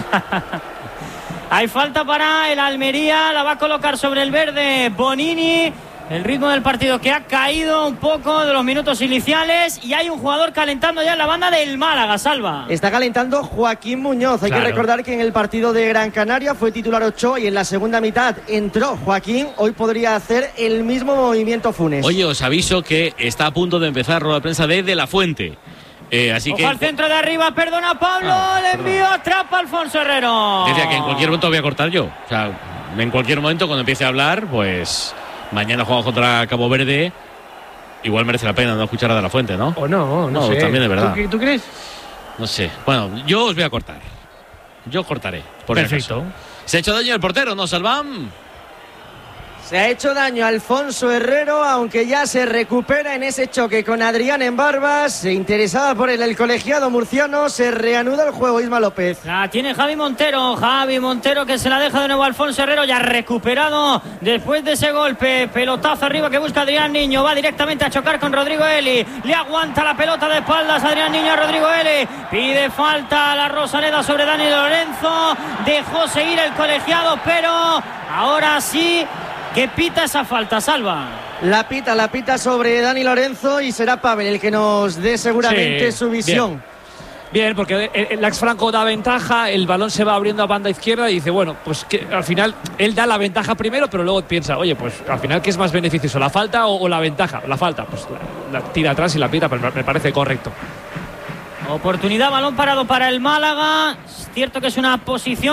Speaker 2: Hay falta para el Almería, la va a colocar sobre el verde Bonini. El ritmo del partido que ha caído un poco de los minutos iniciales y hay un jugador calentando ya en la banda del Málaga, Salva.
Speaker 10: Está calentando Joaquín Muñoz. Hay claro. que recordar que en el partido de Gran Canaria fue titular Ochoa y en la segunda mitad entró Joaquín. Hoy podría hacer el mismo movimiento Funes.
Speaker 3: Oye, os aviso que está a punto de empezar rueda de prensa de De La Fuente. Eh, así
Speaker 2: Ojo
Speaker 3: que
Speaker 2: al centro de arriba, perdona Pablo, ah, le envío, atrapa Alfonso Herrero.
Speaker 3: Decía que en cualquier momento voy a cortar yo. O sea, en cualquier momento cuando empiece a hablar, pues mañana jugamos contra Cabo Verde. Igual merece la pena no escuchar a De La Fuente, ¿no?
Speaker 1: O no, no, no sé.
Speaker 3: También es verdad.
Speaker 1: ¿Tú, ¿Tú crees?
Speaker 3: No sé. Bueno, yo os voy a cortar. Yo cortaré. Por
Speaker 4: Perfecto.
Speaker 3: ¿Se ha hecho daño el portero, no, Salvam?
Speaker 10: Se ha hecho daño a Alfonso Herrero, aunque ya se recupera en ese choque con Adrián en Barbas. Se interesaba por él el colegiado murciano. Se reanuda el juego, Isma López.
Speaker 2: La tiene Javi Montero. Javi Montero que se la deja de nuevo a Alfonso Herrero. Ya recuperado después de ese golpe. Pelotazo arriba que busca Adrián Niño. Va directamente a chocar con Rodrigo Eli. Le aguanta la pelota de espaldas Adrián Niño a Rodrigo Eli. Pide falta a la Rosaleda sobre Dani Lorenzo. Dejó seguir el colegiado, pero ahora sí que pita esa falta, Salva.
Speaker 10: La pita, la pita sobre Dani Lorenzo y será Pavel el que nos dé seguramente sí, su visión.
Speaker 11: Bien. Bien, porque el Lax Franco da ventaja, el balón se va abriendo a banda izquierda y dice, bueno, pues que al final él da la ventaja primero, pero luego piensa, oye, pues al final, ¿qué es más beneficioso, la falta o, o la ventaja? La falta, pues la, la tira atrás y la pita, pero me parece correcto.
Speaker 2: Oportunidad, balón parado para el Málaga. Es cierto que es una posición un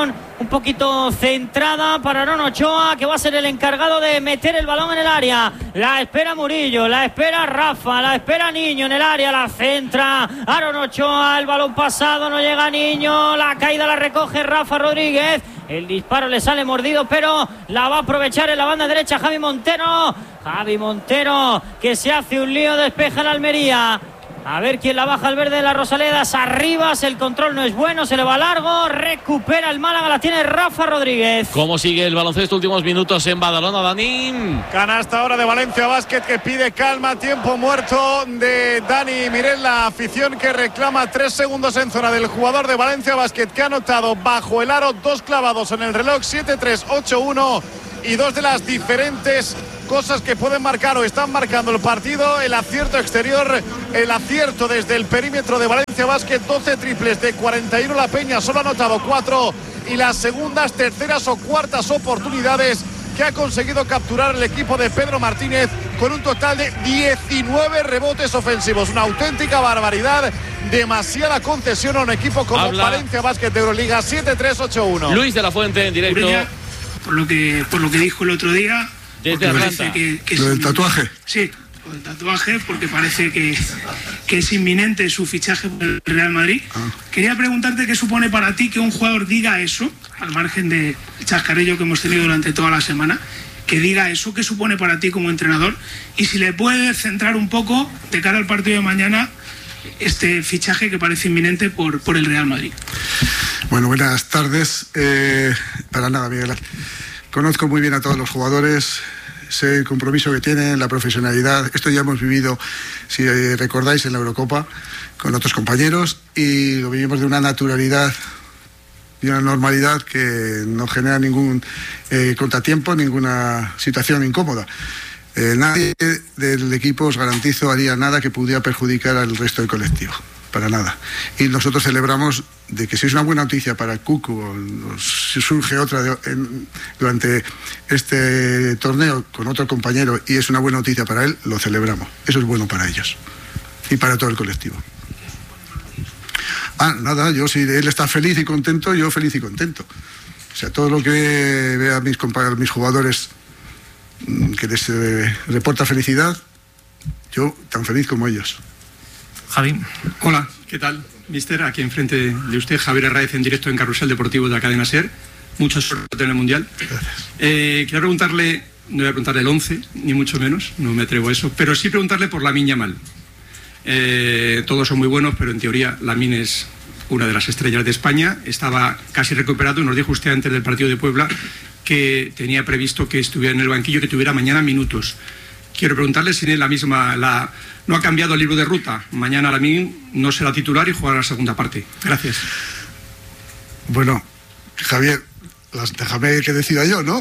Speaker 2: un poquito centrada para Aaron Ochoa, que va a ser el encargado de meter el balón en el área. La espera Murillo, la espera Rafa, la espera Niño en el área, la centra Aaron Ochoa, el balón pasado, no llega Niño, la caída la recoge Rafa Rodríguez. El disparo le sale mordido, pero la va a aprovechar en la banda derecha Javi Montero. Javi Montero, que se hace un lío, despeja el Almería. A ver quién la baja al verde de la Rosaledas. Arribas, el control no es bueno, se le va largo. Recupera el Málaga, la tiene Rafa Rodríguez.
Speaker 3: ¿Cómo sigue el baloncesto? Últimos minutos en Badalona, Dani.
Speaker 5: Canasta ahora de Valencia Basket, que pide calma. Tiempo muerto de Dani Mirel. La afición que reclama tres segundos en zona del jugador de Valencia Basket, que ha anotado bajo el aro dos clavados en el reloj. Siete tres, ocho uno. Y dos de las diferentes cosas que pueden marcar o están marcando el partido: el acierto exterior, el acierto desde el perímetro de Valencia Basket. Doce triples de cuarenta y uno la Peña, solo ha anotado cuatro, y las segundas, terceras o cuartas oportunidades que ha conseguido capturar el equipo de Pedro Martínez, con un total de diecinueve rebotes ofensivos. Una auténtica barbaridad, demasiada concesión a un equipo como Habla. Valencia Basket de Euroliga. Siete tres, ocho uno.
Speaker 3: Luis de la Fuente en directo.
Speaker 13: Ureña, por lo que por lo que dijo el otro día,
Speaker 3: desde Atlanta.
Speaker 13: Que, que
Speaker 14: ¿Lo del tatuaje?
Speaker 13: Sí, lo del tatuaje, porque parece que, que es inminente su fichaje por el Real Madrid. Ah. Quería preguntarte qué supone para ti que un jugador diga eso, al margen del chascarrillo que hemos tenido durante toda la semana, que diga eso, qué supone para ti como entrenador, y si le puedes centrar un poco de cara al partido de mañana este fichaje que parece inminente por, por el Real Madrid.
Speaker 14: Bueno, buenas tardes. Eh, para nada, Miguel. Conozco muy bien a todos los jugadores, sé el compromiso que tienen, la profesionalidad. Esto ya hemos vivido, si recordáis, en la Eurocopa con otros compañeros, y lo vivimos de una naturalidad y una normalidad que no genera ningún eh, contratiempo, ninguna situación incómoda. Eh, nadie del equipo, os garantizo, haría nada que pudiera perjudicar al resto del colectivo. Para nada. Y nosotros celebramos de que si es una buena noticia para Cucu, o si surge otra de, en, durante este torneo con otro compañero y es una buena noticia para él, lo celebramos. Eso es bueno para ellos y para todo el colectivo. Ah, nada, yo si él está feliz y contento, yo feliz y contento. O sea, todo lo que vea a mis compañeros, mis jugadores, que les eh, reporta felicidad, yo tan feliz como ellos.
Speaker 15: Javi. Hola, ¿qué tal, mister? Aquí enfrente de usted, Javier Herráez, en directo en Carrusel Deportivo de la cadena SER. Mucha suerte en el Mundial.
Speaker 14: Gracias.
Speaker 15: Eh, quiero preguntarle, no voy a preguntarle el once, ni mucho menos, no me atrevo a eso, pero sí preguntarle por Lamine Yamal. Eh, todos son muy buenos, pero en teoría Lamine es una de las estrellas de España. Estaba casi recuperado y nos dijo usted antes del partido de Puebla que tenía previsto que estuviera en el banquillo, que tuviera mañana minutos. Quiero preguntarle si es la misma, la, no ha cambiado el libro de ruta. Mañana Lamine no será titular y jugará la segunda parte. Gracias.
Speaker 14: Bueno, Javier, las, déjame que decida yo, ¿no?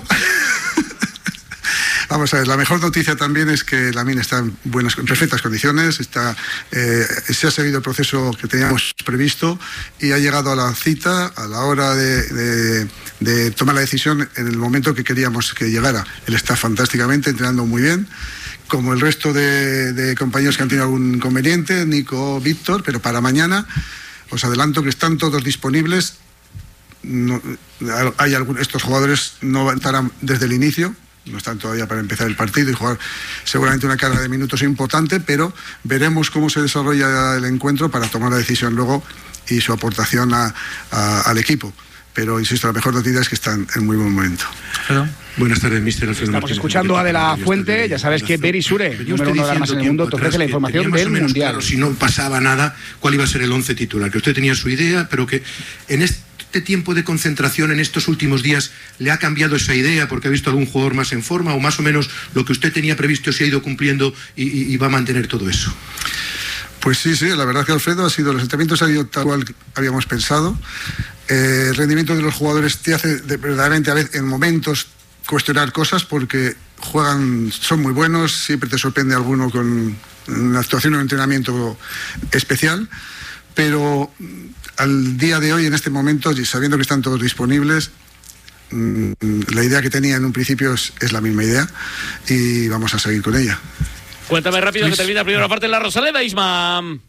Speaker 14: Vamos a ver, la mejor noticia también es que Lamine está en, buenas, en perfectas condiciones, está, eh, se ha seguido el proceso que teníamos previsto y ha llegado a la cita a la hora de, de, de tomar la decisión en el momento que queríamos que llegara. Él está fantásticamente, entrenando muy bien, como el resto de, de compañeros que han tenido algún inconveniente, Nico, Víctor, pero para mañana os adelanto que están todos disponibles. No, hay algún, estos jugadores no estarán desde el inicio, no están todavía para empezar el partido y jugar seguramente una carga de minutos importante, pero veremos cómo se desarrolla el encuentro para tomar la decisión luego y su aportación a, a, al equipo. Pero insisto, la mejor noticia es que están en muy buen momento.
Speaker 15: Perdón.
Speaker 16: Buenas tardes, mister
Speaker 12: Alfredo Estamos Martínez, escuchando a De La Fuente. Ya sabes que Berisure, número uno de armas en el mundo, te ofrece la información del Mundial.
Speaker 16: Claro, si no pasaba nada, cuál iba a ser el once titular, que usted tenía su idea, pero que en este Este tiempo de concentración en estos últimos días le ha cambiado esa idea porque ha visto algún jugador más en forma, o más o menos lo que usted tenía previsto se ha ido cumpliendo y, y, y va a mantener todo eso.
Speaker 14: Pues sí, sí, la verdad es que Alfredo ha sido, los entrenamientos han ido tal cual habíamos pensado. Eh, el rendimiento de los jugadores te hace de, verdaderamente a veces en momentos cuestionar cosas porque juegan, son muy buenos, siempre te sorprende alguno con una actuación o un entrenamiento especial, pero al día de hoy, en este momento, y sabiendo que están todos disponibles, la idea que tenía en un principio es, es la misma idea y vamos a seguir con ella.
Speaker 3: Cuéntame rápido Luis. Que termina la primera parte en la Rosaleda, Isma.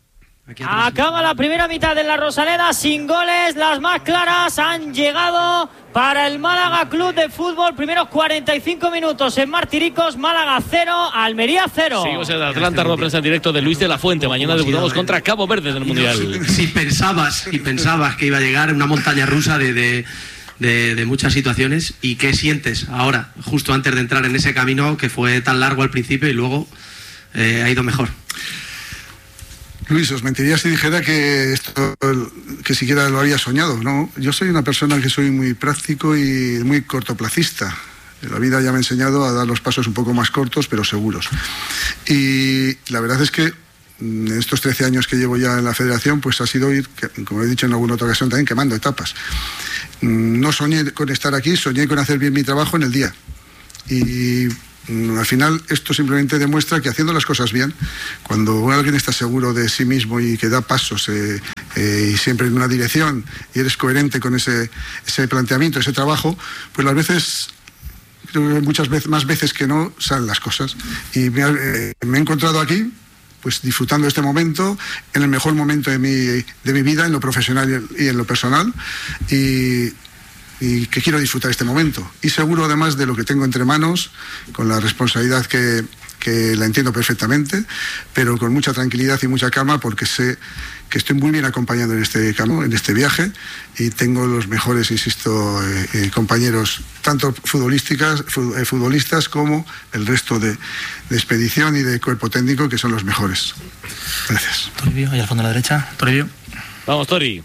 Speaker 2: Acaba la primera mitad de la Rosaleda sin goles. Las más claras han llegado para el Málaga Club de Fútbol. Primeros cuarenta y cinco minutos en Martiricos. Málaga cero, Almería cero.
Speaker 3: Seguimos en Atlanta, rueda de prensa en directo de Luis de la Fuente. Mañana debutamos contra Cabo Verde en el Mundial.
Speaker 17: Si pensabas, y pensabas que iba a llegar una montaña rusa de, de, de, de muchas situaciones, ¿y qué sientes ahora, justo antes de entrar en ese camino que fue tan largo al principio y luego eh, ha ido mejor?
Speaker 14: Luis, os mentiría si dijera que esto, que siquiera lo había soñado, ¿no? Yo soy una persona que soy muy práctico y muy cortoplacista. La vida ya me ha enseñado a dar los pasos un poco más cortos, pero seguros. Y la verdad es que en estos trece años que llevo ya en la federación, pues ha sido ir, como he dicho en alguna otra ocasión, también quemando etapas. No soñé con estar aquí, soñé con hacer bien mi trabajo en el día. Y al final esto simplemente demuestra que haciendo las cosas bien, cuando alguien está seguro de sí mismo y que da pasos eh, eh, y siempre en una dirección y eres coherente con ese, ese planteamiento, ese trabajo, pues las veces, creo que muchas veces, más veces que no, salen las cosas. Y me, eh, me he encontrado aquí, pues disfrutando de este momento, en el mejor momento de mi, de mi vida, en lo profesional y en lo personal, y y que quiero disfrutar este momento. Y seguro además de lo que tengo entre manos, con la responsabilidad que, que la entiendo perfectamente, pero con mucha tranquilidad y mucha calma, porque sé que estoy muy bien acompañado en este camino, en este viaje, y tengo los mejores, insisto, eh, eh, compañeros, tanto futbolísticas, fu- eh, futbolistas como el resto de, de expedición y de cuerpo técnico, que son los mejores. Gracias.
Speaker 18: Toribio, ahí al fondo a la derecha. Toribio.
Speaker 3: Vamos, Tori.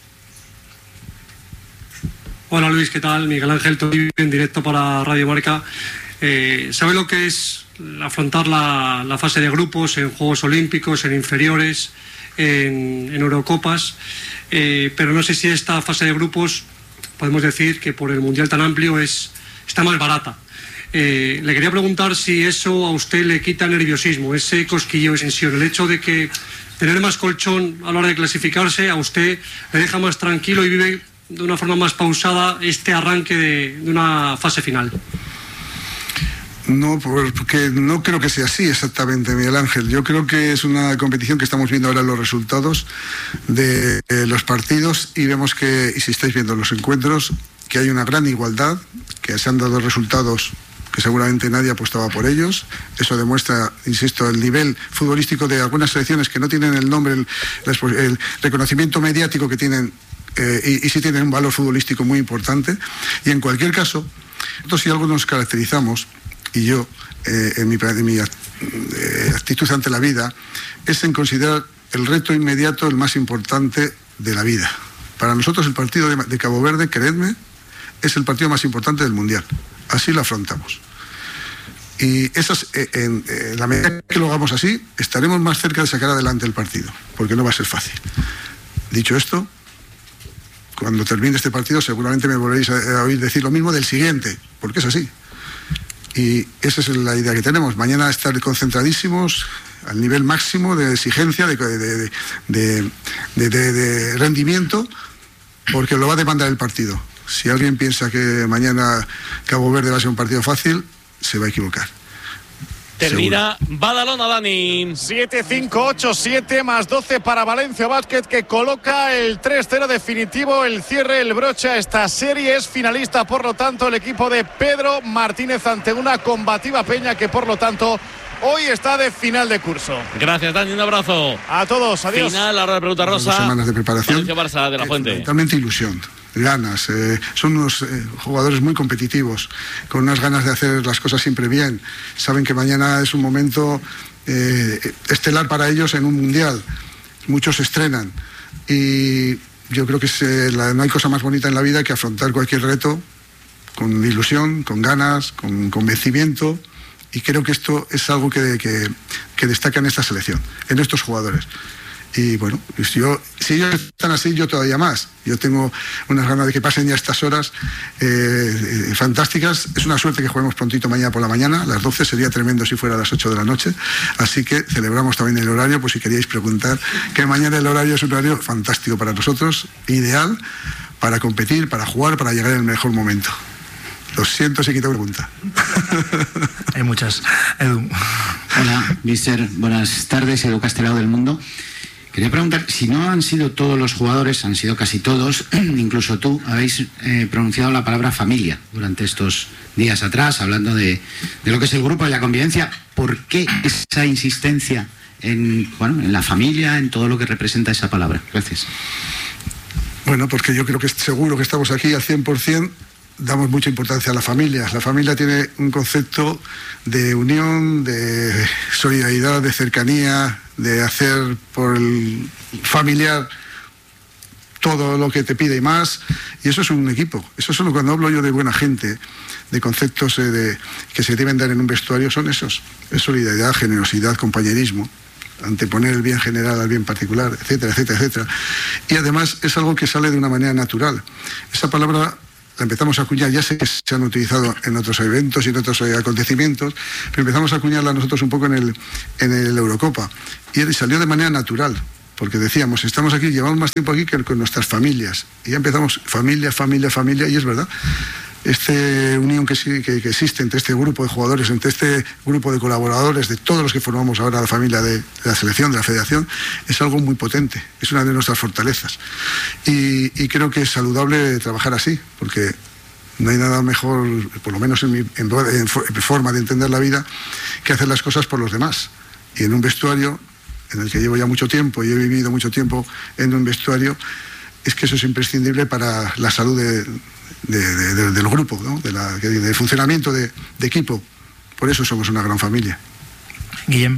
Speaker 19: Hola Luis, ¿qué tal? Miguel Ángel Toribio en directo para Radio Marca. Eh, ¿Sabe lo que es afrontar la, la fase de grupos en Juegos Olímpicos, en inferiores, en, en Eurocopas? Eh, pero no sé si esta fase de grupos, podemos decir que por el Mundial tan amplio es, está más barata. Eh, le quería preguntar si eso a usted le quita nerviosismo, ese cosquilleo, esa tensión, el hecho de que tener más colchón a la hora de clasificarse a usted le deja más tranquilo y vive de una forma más pausada este arranque de, de una fase final.
Speaker 14: No, porque no creo que sea así exactamente, Miguel Ángel. Yo creo que es una competición que estamos viendo ahora los resultados de eh, los partidos y vemos que, y si estáis viendo los encuentros, que hay una gran igualdad, que se han dado resultados que seguramente nadie apostaba por ellos. Eso demuestra, insisto, el nivel futbolístico de algunas selecciones que no tienen el nombre, el, el reconocimiento mediático que tienen. Eh, y, y sí tienen un valor futbolístico muy importante. Y en cualquier caso, nosotros si algo nos caracterizamos, y yo eh, en mi, en mi eh, actitud ante la vida, es en considerar el reto inmediato el más importante de la vida. Para nosotros el partido de, de Cabo Verde, creedme, es el partido más importante del Mundial. Así lo afrontamos. Y esas, eh, en, en la medida que lo hagamos así, estaremos más cerca de sacar adelante el partido, porque no va a ser fácil. Dicho esto, cuando termine este partido seguramente me volveréis a, a oír decir lo mismo del siguiente, porque es así. Y esa es la idea que tenemos. Mañana estar concentradísimos al nivel máximo de exigencia, de, de, de, de, de, de, de rendimiento, porque lo va a demandar el partido. Si alguien piensa que mañana Cabo Verde va a ser un partido fácil, se va a equivocar.
Speaker 3: Termina Badalona, Dani.
Speaker 5: siete cinco ocho siete más doce para Valencia Basket, que coloca el tres cero definitivo, el cierre, el broche a esta serie. Es finalista, por lo tanto, el equipo de Pedro Martínez ante una combativa Peña que, por lo tanto, hoy está de final de curso.
Speaker 3: Gracias, Dani, un abrazo.
Speaker 5: A todos, adiós.
Speaker 3: Final, ahora de Pregunta Rosa.
Speaker 14: Dos semanas de preparación.
Speaker 3: Valencia Barça de la Fuente.
Speaker 14: Totalmente ilusión, ganas. Eh, son unos eh, jugadores muy competitivos, con unas ganas de hacer las cosas siempre bien. Saben que mañana es un momento eh, estelar para ellos en un mundial. Muchos se estrenan. Y yo creo que es, eh, la, no hay cosa más bonita en la vida que afrontar cualquier reto con ilusión, con ganas, con convencimiento. Y creo que esto es algo que, que, que destaca en esta selección, en estos jugadores. Y bueno, si, yo, si ellos están así, yo todavía más. Yo tengo unas ganas de que pasen ya estas horas eh, eh, fantásticas. Es una suerte que juguemos prontito mañana por la mañana, a las doce. Sería tremendo si fuera a las ocho de la noche. Así que celebramos también el horario, pues si queríais preguntar, que mañana el horario es un horario fantástico para nosotros, ideal para competir, para jugar, para llegar en el mejor momento. Lo siento si quito pregunta.
Speaker 18: Hay muchas. Edu.
Speaker 20: Hola, mister. Buenas tardes, Edu Castelao del Mundo. Quería preguntar, si no han sido todos los jugadores, han sido casi todos, incluso tú, habéis eh, pronunciado la palabra familia durante estos días atrás, hablando de, de lo que es el grupo y la convivencia. ¿Por qué esa insistencia en, bueno, en la familia, en todo lo que representa esa palabra? Gracias.
Speaker 14: Bueno, porque yo creo que seguro que estamos aquí al cien por ciento, damos mucha importancia a la familia. La familia tiene un concepto de unión, de solidaridad, de cercanía, de hacer por el familiar todo lo que te pide y más, y eso es un equipo. Eso es solo cuando hablo yo de buena gente, de conceptos eh, de, que se deben dar en un vestuario, son esos. Es solidaridad, generosidad, compañerismo, anteponer el bien general al bien particular, etcétera, etcétera, etcétera. Y además es algo que sale de una manera natural. Esa palabra la empezamos a acuñar, ya sé que se han utilizado en otros eventos y en otros eh, acontecimientos, pero empezamos a acuñarla nosotros un poco en el, en el Eurocopa, y salió de manera natural, porque decíamos, estamos aquí, llevamos más tiempo aquí que con nuestras familias, y ya empezamos familia, familia, familia, y es verdad. Esta unión que, que, que existe entre este grupo de jugadores, entre este grupo de colaboradores, de todos los que formamos ahora la familia de, de la selección, de la federación, es algo muy potente, es una de nuestras fortalezas. Y, y creo que es saludable trabajar así, porque no hay nada mejor, por lo menos en mi en, en forma de entender la vida, que hacer las cosas por los demás. Y en un vestuario, en el que llevo ya mucho tiempo y he vivido mucho tiempo en un vestuario, es que eso es imprescindible para la salud de... De, de, de, del grupo, ¿no? de la, de, de funcionamiento de, de equipo. Por eso somos una gran familia.
Speaker 18: Guillem.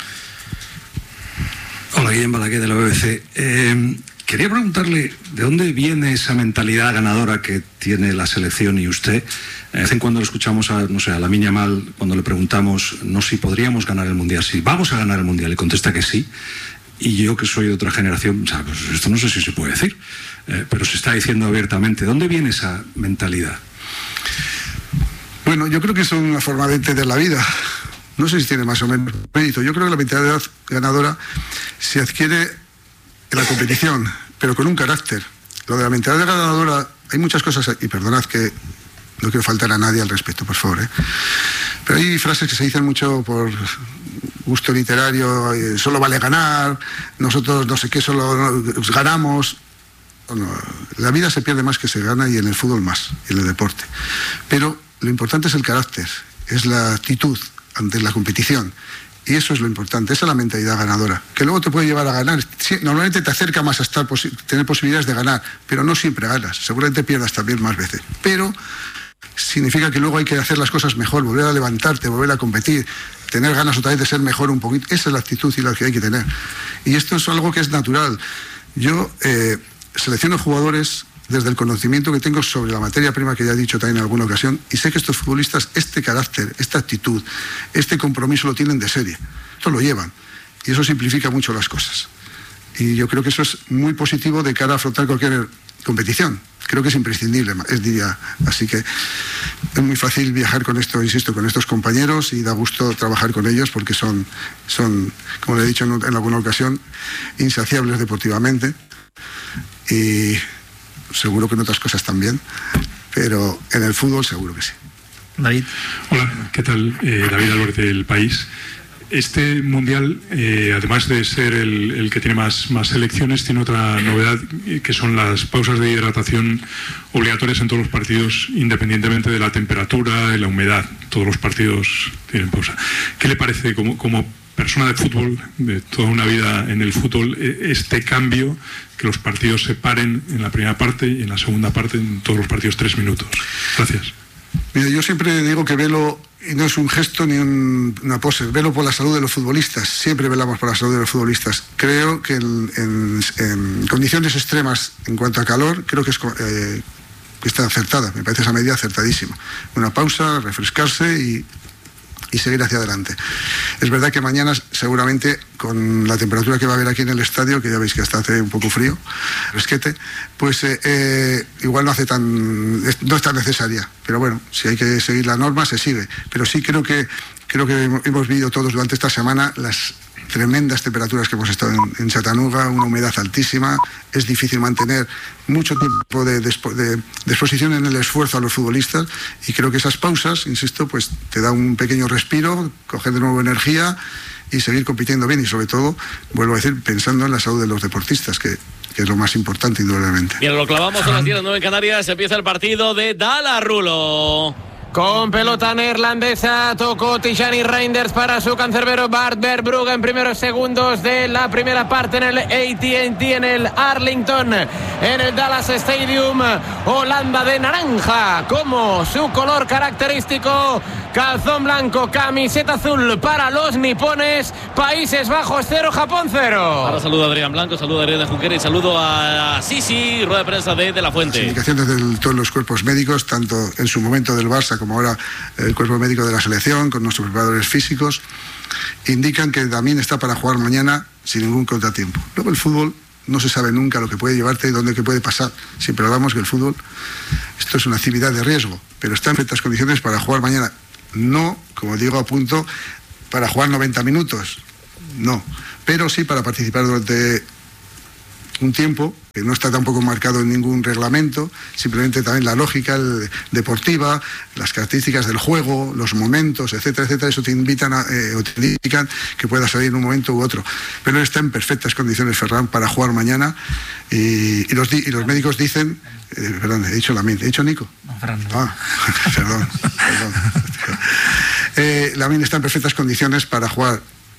Speaker 21: Hola, Guillem Balaguer de la B B C. Eh, quería preguntarle de dónde viene esa mentalidad ganadora que tiene la selección y usted. De vez en cuando lo escuchamos a, no sé, a Lamine Yamal, cuando le preguntamos no si podríamos ganar el Mundial, si vamos a ganar el Mundial, y contesta que sí. Y yo, que soy de otra generación, o sea, pues esto no sé si se puede decir, eh, pero se está diciendo abiertamente. ¿Dónde viene esa mentalidad?
Speaker 14: Bueno, yo creo que es una forma de entender la vida. No sé si tiene más o menos mérito. Yo creo que la mentalidad ganadora se adquiere en la competición, pero con un carácter. Lo de la mentalidad ganadora, hay muchas cosas, y perdonad que no quiero faltar a nadie al respecto, por favor, ¿eh? Pero hay frases que se dicen mucho por gusto literario, eh, solo vale ganar, nosotros no sé qué, solo nos ganamos. Bueno, la vida se pierde más que se gana, y en el fútbol más, y en el deporte. Pero lo importante es el carácter, es la actitud ante la competición. Y eso es lo importante, esa es la mentalidad ganadora, que luego te puede llevar a ganar. Sí, normalmente te acerca más a estar posi- tener posibilidades de ganar, pero no siempre ganas, seguramente pierdas también más veces. Pero significa que luego hay que hacer las cosas mejor, volver a levantarte, volver a competir, tener ganas otra vez de ser mejor un poquito. Esa es la actitud y la que hay que tener. Y esto es algo que es natural. Yo eh, selecciono jugadores desde el conocimiento que tengo sobre la materia prima, que ya he dicho también en alguna ocasión, y sé que estos futbolistas, este carácter, esta actitud, este compromiso lo tienen de serie. Esto lo llevan, y eso simplifica mucho las cosas. Y yo creo que eso es muy positivo de cara a afrontar cualquier competición. Creo que es imprescindible, es día. Así que es muy fácil viajar con esto, insisto, con estos compañeros, y da gusto trabajar con ellos, porque son, son como le he dicho en, en alguna ocasión, insaciables deportivamente, y seguro que en otras cosas también, pero en el fútbol seguro que sí.
Speaker 18: David.
Speaker 22: Hola, ¿qué tal? Eh, David Álvarez del País. Este Mundial, eh, además de ser el, el que tiene más, más selecciones, tiene otra novedad, eh, que son las pausas de hidratación obligatorias en todos los partidos, independientemente de la temperatura y la humedad. Todos los partidos tienen pausa. ¿Qué le parece como, como persona de fútbol, de toda una vida en el fútbol, este cambio, que los partidos se paren en la primera parte y en la segunda parte, en todos los partidos, tres minutos? Gracias.
Speaker 14: Mira, yo siempre digo que velo, y no es un gesto ni un, una pose, velo por la salud de los futbolistas. Siempre velamos por la salud de los futbolistas. Creo que en, en, en condiciones extremas en cuanto a calor, creo que, es, eh, que está acertada. Me parece esa medida acertadísima. Una pausa, refrescarse y, y seguir hacia adelante. Es verdad que mañana, seguramente, con la temperatura que va a haber aquí en el estadio, que ya veis que hasta hace un poco frío, resquete, pues eh, eh, igual no hace tan, no es tan necesaria. Pero bueno, si hay que seguir la norma, se sigue. Pero sí creo que creo que hemos vivido todos durante esta semana las tremendas temperaturas que hemos estado en, en Chattanooga, una humedad altísima, es difícil mantener mucho tiempo de, de, de, de exposición en el esfuerzo a los futbolistas, y creo que esas pausas, insisto, pues te da un pequeño respiro, coger de nuevo energía y seguir compitiendo bien, y sobre todo, vuelvo a decir, pensando en la salud de los deportistas, que, que es lo más importante indudablemente.
Speaker 3: Bien, lo clavamos a las diez, nueve en Canarias, empieza el partido de Dallas, Rulo.
Speaker 12: Con pelota neerlandesa, tocó Tijani Reinders para su cancerbero Bart Verbrugge en primeros segundos de la primera parte en el A T and T, en el Arlington, en el Dallas Stadium. Holanda de naranja como su color característico, calzón blanco, camiseta azul para los nipones. Países Bajos cero, Japón cero.
Speaker 3: Ahora saludo a Adrián Blanco, saludo a Adrián Junquera y saludo a Sisi, rueda de prensa de, de La Fuente.
Speaker 14: Las indicaciones de todos los cuerpos médicos, tanto en su momento del Barça como ahora el cuerpo médico de la selección, con nuestros preparadores físicos, indican que también está para jugar mañana sin ningún contratiempo. Luego el fútbol no se sabe nunca lo que puede llevarte y dónde que puede pasar. Siempre hablamos que el fútbol, esto es una actividad de riesgo, pero está en perfectas condiciones para jugar mañana. No, como digo, a punto para jugar noventa minutos, no, pero sí para participar durante un tiempo que no está tampoco marcado en ningún reglamento, simplemente también la lógica el, deportiva, las características del juego, los momentos, etcétera, etcétera, eso te invitan a, eh, o te indican que pueda salir en un momento u otro. Pero él está en perfectas condiciones, Ferran, para jugar mañana, y, y, los, y los médicos dicen, eh, perdón, he dicho Lamine, he dicho Nico.
Speaker 18: No, Ferran.
Speaker 14: Ah, perdón, perdón. Eh, Lamine está en perfectas condiciones para jugar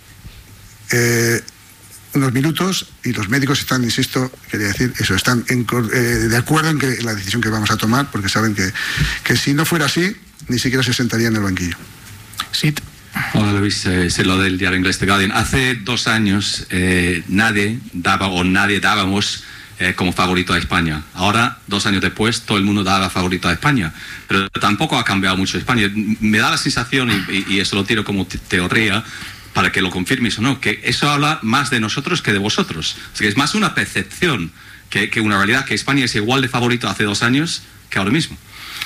Speaker 14: eh, unos minutos, y los médicos están, insisto, quería decir eso, están en, eh, de acuerdo en que la decisión que vamos a tomar, porque saben que, que si no fuera así, ni siquiera se sentaría en el banquillo.
Speaker 18: Sí.
Speaker 8: Hola Luis, eh, soy lo del diario inglés The Guardian. Hace dos años eh, nadie daba o nadie dábamos eh, como favorito a España. Ahora, dos años después, todo el mundo daba favorito a España. Pero tampoco ha cambiado mucho España. Me da la sensación, y, y eso lo tiro como te teoría, para que lo confirmes o no, que eso habla más de nosotros que de vosotros. O sea, que es más una percepción que, que una realidad, que España es igual de favorito hace dos años que ahora mismo.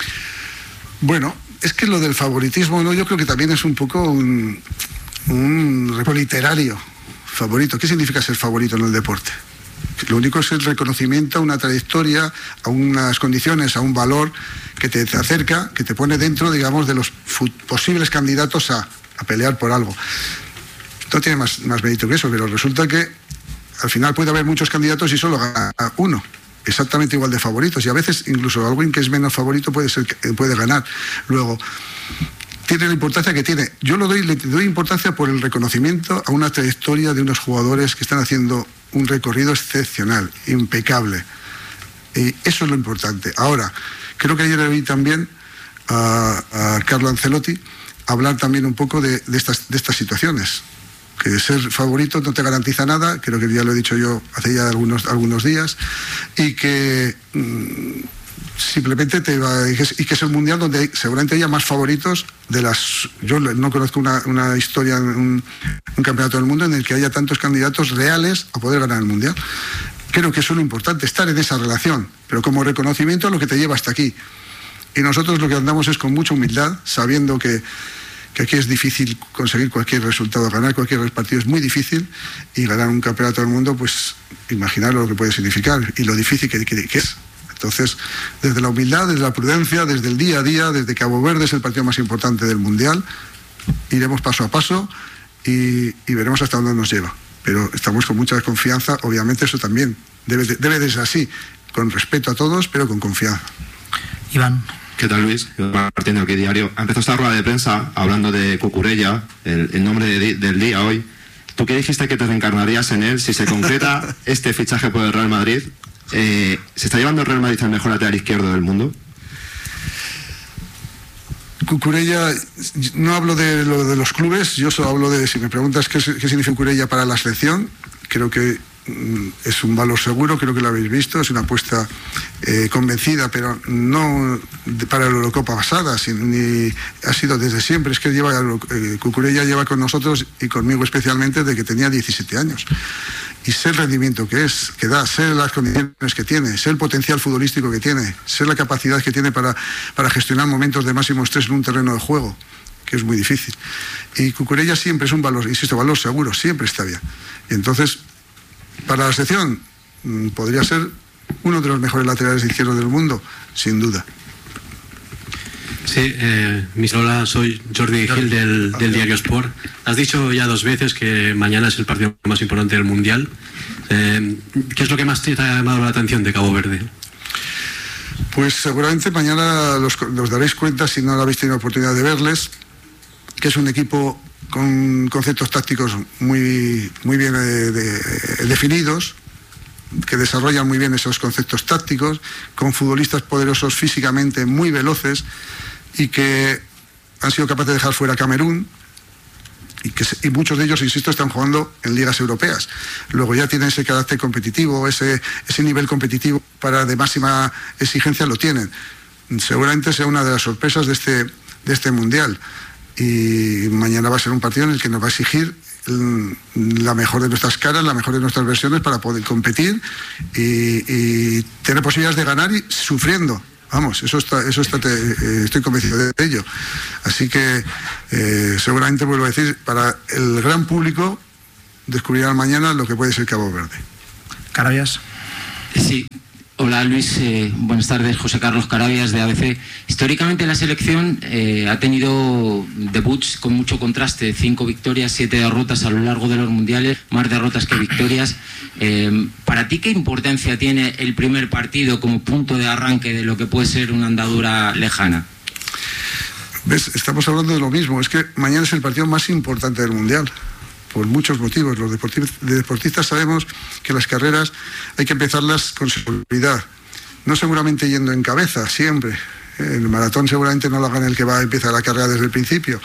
Speaker 14: Bueno, es que lo del favoritismo, ¿no? Yo creo que también es un poco un, un literario. Favorito. ¿Qué significa ser favorito en el deporte? Lo único es el reconocimiento a una trayectoria, a unas condiciones, a un valor que te, te acerca, que te pone dentro, digamos, de los posibles candidatos a, a pelear por algo. No tiene más, más mérito que eso, pero resulta que al final puede haber muchos candidatos y solo gana uno, exactamente igual de favoritos, y a veces incluso alguien que es menos favorito puede ser, puede ganar. Luego, tiene la importancia que tiene. Yo lo doy, le doy importancia por el reconocimiento a una trayectoria de unos jugadores que están haciendo un recorrido excepcional, impecable. Y eso es lo importante. Ahora, creo que ayer vi también a, a Carlo Ancelotti hablar también un poco de, de, estas, de estas situaciones. Que ser favorito no te garantiza nada, creo que ya lo he dicho yo hace ya algunos, algunos días, y que mmm, simplemente te va, y que, y que es el mundial donde hay, seguramente haya más favoritos de las. Yo no conozco una, una historia, un, un campeonato del mundo en el que haya tantos candidatos reales a poder ganar el mundial. Creo que eso es lo importante, estar en esa relación, pero como reconocimiento a lo que te lleva hasta aquí. Y nosotros lo que andamos es con mucha humildad, sabiendo que que aquí es difícil conseguir cualquier resultado, ganar cualquier partido es muy difícil, y ganar un campeonato del mundo, pues imaginar lo que puede significar y lo difícil que, que, que es. Entonces, desde la humildad, desde la prudencia, desde el día a día, desde Cabo Verde es el partido más importante del Mundial, iremos paso a paso y, y veremos hasta dónde nos lleva. Pero estamos con mucha confianza, obviamente eso también debe de, debe de ser así, con respeto a todos, pero con confianza.
Speaker 18: Iván.
Speaker 9: ¿Qué tal, Luis? Martín de OK Diario. Ha empezado esta rueda de prensa hablando de Cucurella, el, el nombre de, del día hoy. ¿Tú qué dijiste que te reencarnarías en él si se concreta este fichaje por el Real Madrid? Eh, ¿Se está llevando el Real Madrid al mejor lateral izquierdo del mundo?
Speaker 14: Cucurella, no hablo de lo de los clubes, yo solo hablo de, si me preguntas qué, qué significa Cucurella para la selección, creo que es un valor seguro, creo que lo habéis visto, es una apuesta eh, convencida, pero no de, para la Eurocopa pasada, sin, ni ha sido desde siempre. Es que lleva eh, Cucurella lleva con nosotros y conmigo especialmente desde que tenía diecisiete años. Y sé el rendimiento que es, que da, sé las condiciones que tiene, sé el potencial futbolístico que tiene, sé la capacidad que tiene para, para gestionar momentos de máximo estrés en un terreno de juego. que es muy difícil. Y Cucurella siempre es un valor, insisto, valor seguro, siempre está bien. Y entonces, para la selección, podría ser uno de los mejores laterales izquierdos del mundo, sin duda.
Speaker 6: Sí, eh, hola, soy Jordi Gil del, del Diario Sport. Has dicho ya dos veces que mañana es el partido más importante del Mundial. Eh, ¿Qué es lo que más te ha llamado la atención de Cabo Verde?
Speaker 14: Pues seguramente mañana los, los daréis cuenta, si no habéis tenido oportunidad de verles, que es un equipo con conceptos tácticos muy, muy bien eh, de, definidos, que desarrollan muy bien esos conceptos tácticos, con futbolistas poderosos físicamente, muy veloces, y que han sido capaces de dejar fuera a Camerún, y, que, y muchos de ellos, insisto, están jugando en ligas europeas. Luego ya tienen ese carácter competitivo, ese, ese nivel competitivo para de máxima exigencia lo tienen. Seguramente sea una de las sorpresas de este, de este Mundial. Y mañana va a ser un partido en el que nos va a exigir la mejor de nuestras caras, la mejor de nuestras versiones para poder competir y, y tener posibilidades de ganar y sufriendo. Vamos, eso está, eso está, te, eh, estoy convencido de ello. Así que eh, seguramente, vuelvo a decir, para el gran público descubrirán mañana lo que puede ser Cabo Verde.
Speaker 18: Carabias.
Speaker 7: Sí. Hola Luis, eh, buenas tardes, José Carlos Carabias de A B C. Históricamente la selección eh, ha tenido debuts con mucho contraste, cinco victorias, siete derrotas a lo largo de los mundiales, más derrotas que victorias. Eh, ¿Para ti qué importancia tiene el primer partido como punto de arranque de lo que puede ser una andadura lejana?
Speaker 14: ¿Ves? Estamos hablando de lo mismo, es que mañana es el partido más importante del mundial. Por muchos motivos. Los deportistas sabemos que las carreras hay que empezarlas con seguridad, no seguramente yendo en cabeza siempre. El maratón seguramente no lo haga el que va a empezar la carrera desde el principio,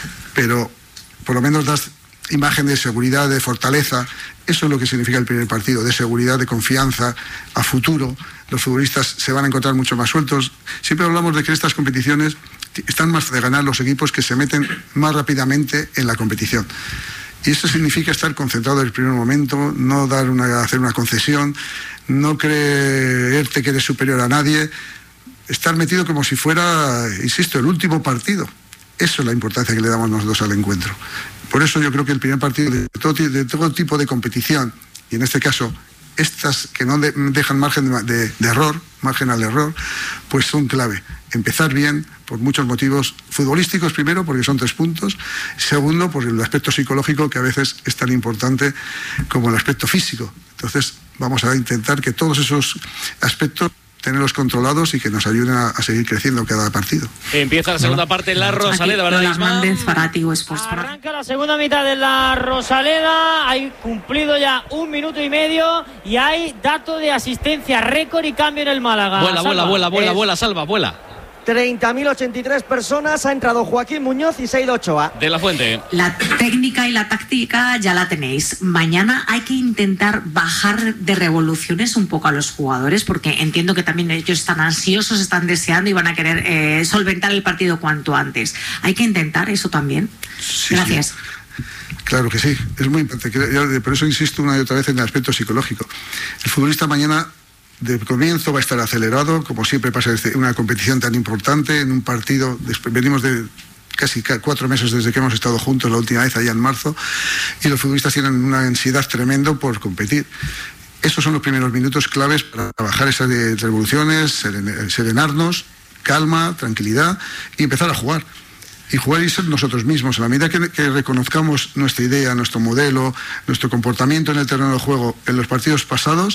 Speaker 14: pero por lo menos das imagen de seguridad, de fortaleza. Eso es lo que significa el primer partido, de seguridad, de confianza a futuro. Los futbolistas se van a encontrar mucho más sueltos. Siempre hablamos de que estas competiciones están más de ganar los equipos que se meten más rápidamente en la competición. Y eso significa estar concentrado en el primer momento, no dar una, hacer una concesión, no creerte que eres superior a nadie, estar metido como si fuera, insisto, el último partido. Eso es la importancia que le damos nosotros al encuentro. Por eso yo creo que el primer partido de todo, de todo tipo de competición, y en este caso estas que no de, dejan margen de, de, de error, margen al error, pues son clave. Empezar bien, por muchos motivos futbolísticos, primero, porque son tres puntos. Segundo, por el aspecto psicológico, que a veces es tan importante como el aspecto físico. Entonces, vamos a intentar que todos esos aspectos tenerlos controlados y que nos ayuden a, a seguir creciendo cada partido.
Speaker 3: Empieza la segunda parte en la Rosaleda, ¿verdad, Isma?
Speaker 2: Arranca la segunda mitad de la Rosaleda, hay cumplido ya un minuto y medio y hay dato de asistencia récord y cambio en el Málaga.
Speaker 3: Vuela, vuela, vuela, vuela,
Speaker 10: Es...
Speaker 3: vuela, Salva, vuela.
Speaker 10: treinta mil ochenta y tres personas, ha entrado Joaquín Muñoz y se ha ido Ochoa.
Speaker 3: De la Fuente.
Speaker 23: La técnica y la táctica ya la tenéis. Mañana hay que intentar bajar de revoluciones un poco a los jugadores, porque entiendo que también ellos están ansiosos, están deseando y van a querer eh, solventar el partido cuanto antes. Hay que intentar eso también.
Speaker 14: Sí,
Speaker 23: Gracias.
Speaker 14: Sí. Claro que sí, es muy importante. Por eso insisto una y otra vez en el aspecto psicológico. El futbolista mañana de comienzo va a estar acelerado, como siempre pasa en una competición tan importante, en un partido. Venimos de casi cuatro meses desde que hemos estado juntos la última vez, allá en marzo, y los futbolistas tienen una ansiedad tremenda por competir. Esos son los primeros minutos claves para bajar esas revoluciones, serenarnos, calma, tranquilidad y empezar a jugar. Y jugar y ser nosotros mismos. A la medida que, que reconozcamos nuestra idea, nuestro modelo, nuestro comportamiento en el terreno de juego en los partidos pasados,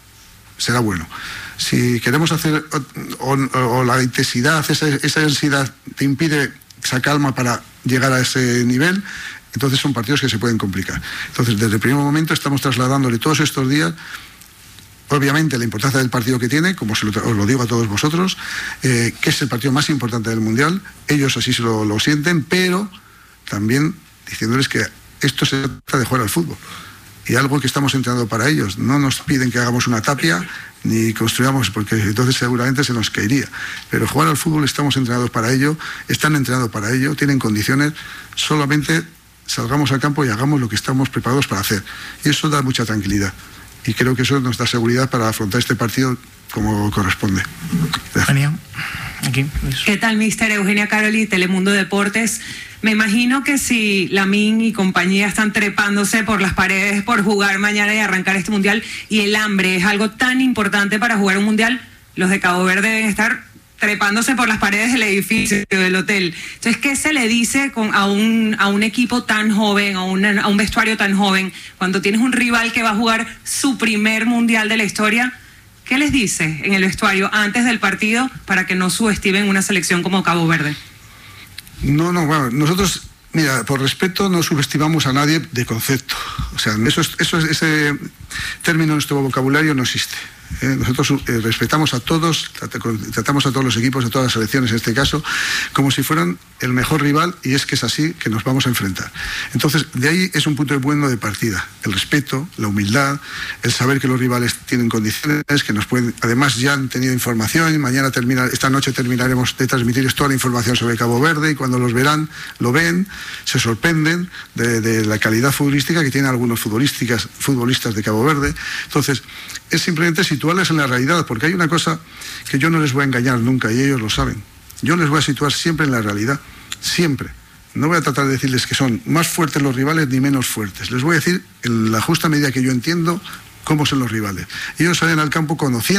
Speaker 14: será bueno. Si queremos hacer o, o, o la intensidad, esa, esa ansiedad te impide esa calma para llegar a ese nivel, entonces son partidos que se pueden complicar. Entonces, desde el primer momento estamos trasladándole todos estos días, obviamente, la importancia del partido que tiene, como se lo, os lo digo a todos vosotros, eh, que es el partido más importante del Mundial. Ellos así se lo, lo sienten, pero también diciéndoles que esto se trata de jugar al fútbol. Y algo que estamos entrenando para ellos. No nos piden que hagamos una tapia ni construyamos, porque entonces seguramente se nos caería. Pero jugar al fútbol estamos entrenados para ello, están entrenados para ello, tienen condiciones, solamente salgamos al campo y hagamos lo que estamos preparados para hacer. Y eso da mucha tranquilidad. Y creo que eso nos da seguridad para afrontar este partido como corresponde.
Speaker 18: Eugenio. Aquí,
Speaker 1: ¿Qué tal, mister? Eugenia Caroli, Telemundo Deportes. Me imagino que si Lamine y compañía están trepándose por las paredes por jugar mañana y arrancar este mundial, y el hambre es algo tan importante para jugar un mundial, los de Cabo Verde deben estar trepándose por las paredes del edificio, del hotel. Entonces, ¿qué se le dice con, a, un, a un equipo tan joven, a, una, a un vestuario tan joven, cuando tienes un rival que va a jugar su primer mundial de la historia? ¿Qué les dice en el vestuario antes del partido para que no subestimen una selección como Cabo Verde?
Speaker 14: No, no, bueno, nosotros, mira, por respeto no subestimamos a nadie de concepto. O sea, eso, es, eso es, ese término en nuestro vocabulario no existe. ¿eh? Nosotros eh, respetamos a todos, tratamos a todos los equipos, a todas las selecciones en este caso, como si fueran el mejor rival, y es que es así que nos vamos a enfrentar. Entonces, de ahí es un punto bueno de partida. El respeto, la humildad, el saber que los rivales tienen condiciones, que nos pueden, además ya han tenido información, y mañana termina, esta noche terminaremos de transmitirles toda la información sobre Cabo Verde, y cuando los verán, lo ven, se sorprenden de, de la calidad futbolística que tienen algunos futbolistas, futbolistas de Cabo Verde. Entonces, es simplemente situarles en la realidad, porque hay una cosa que yo no les voy a engañar nunca, y ellos lo saben. Yo les voy a situar siempre en la realidad, siempre. No voy a tratar de decirles que son más fuertes los rivales ni menos fuertes. Les voy a decir, en la justa medida que yo entiendo, cómo son los rivales. Ellos salen al campo conociendo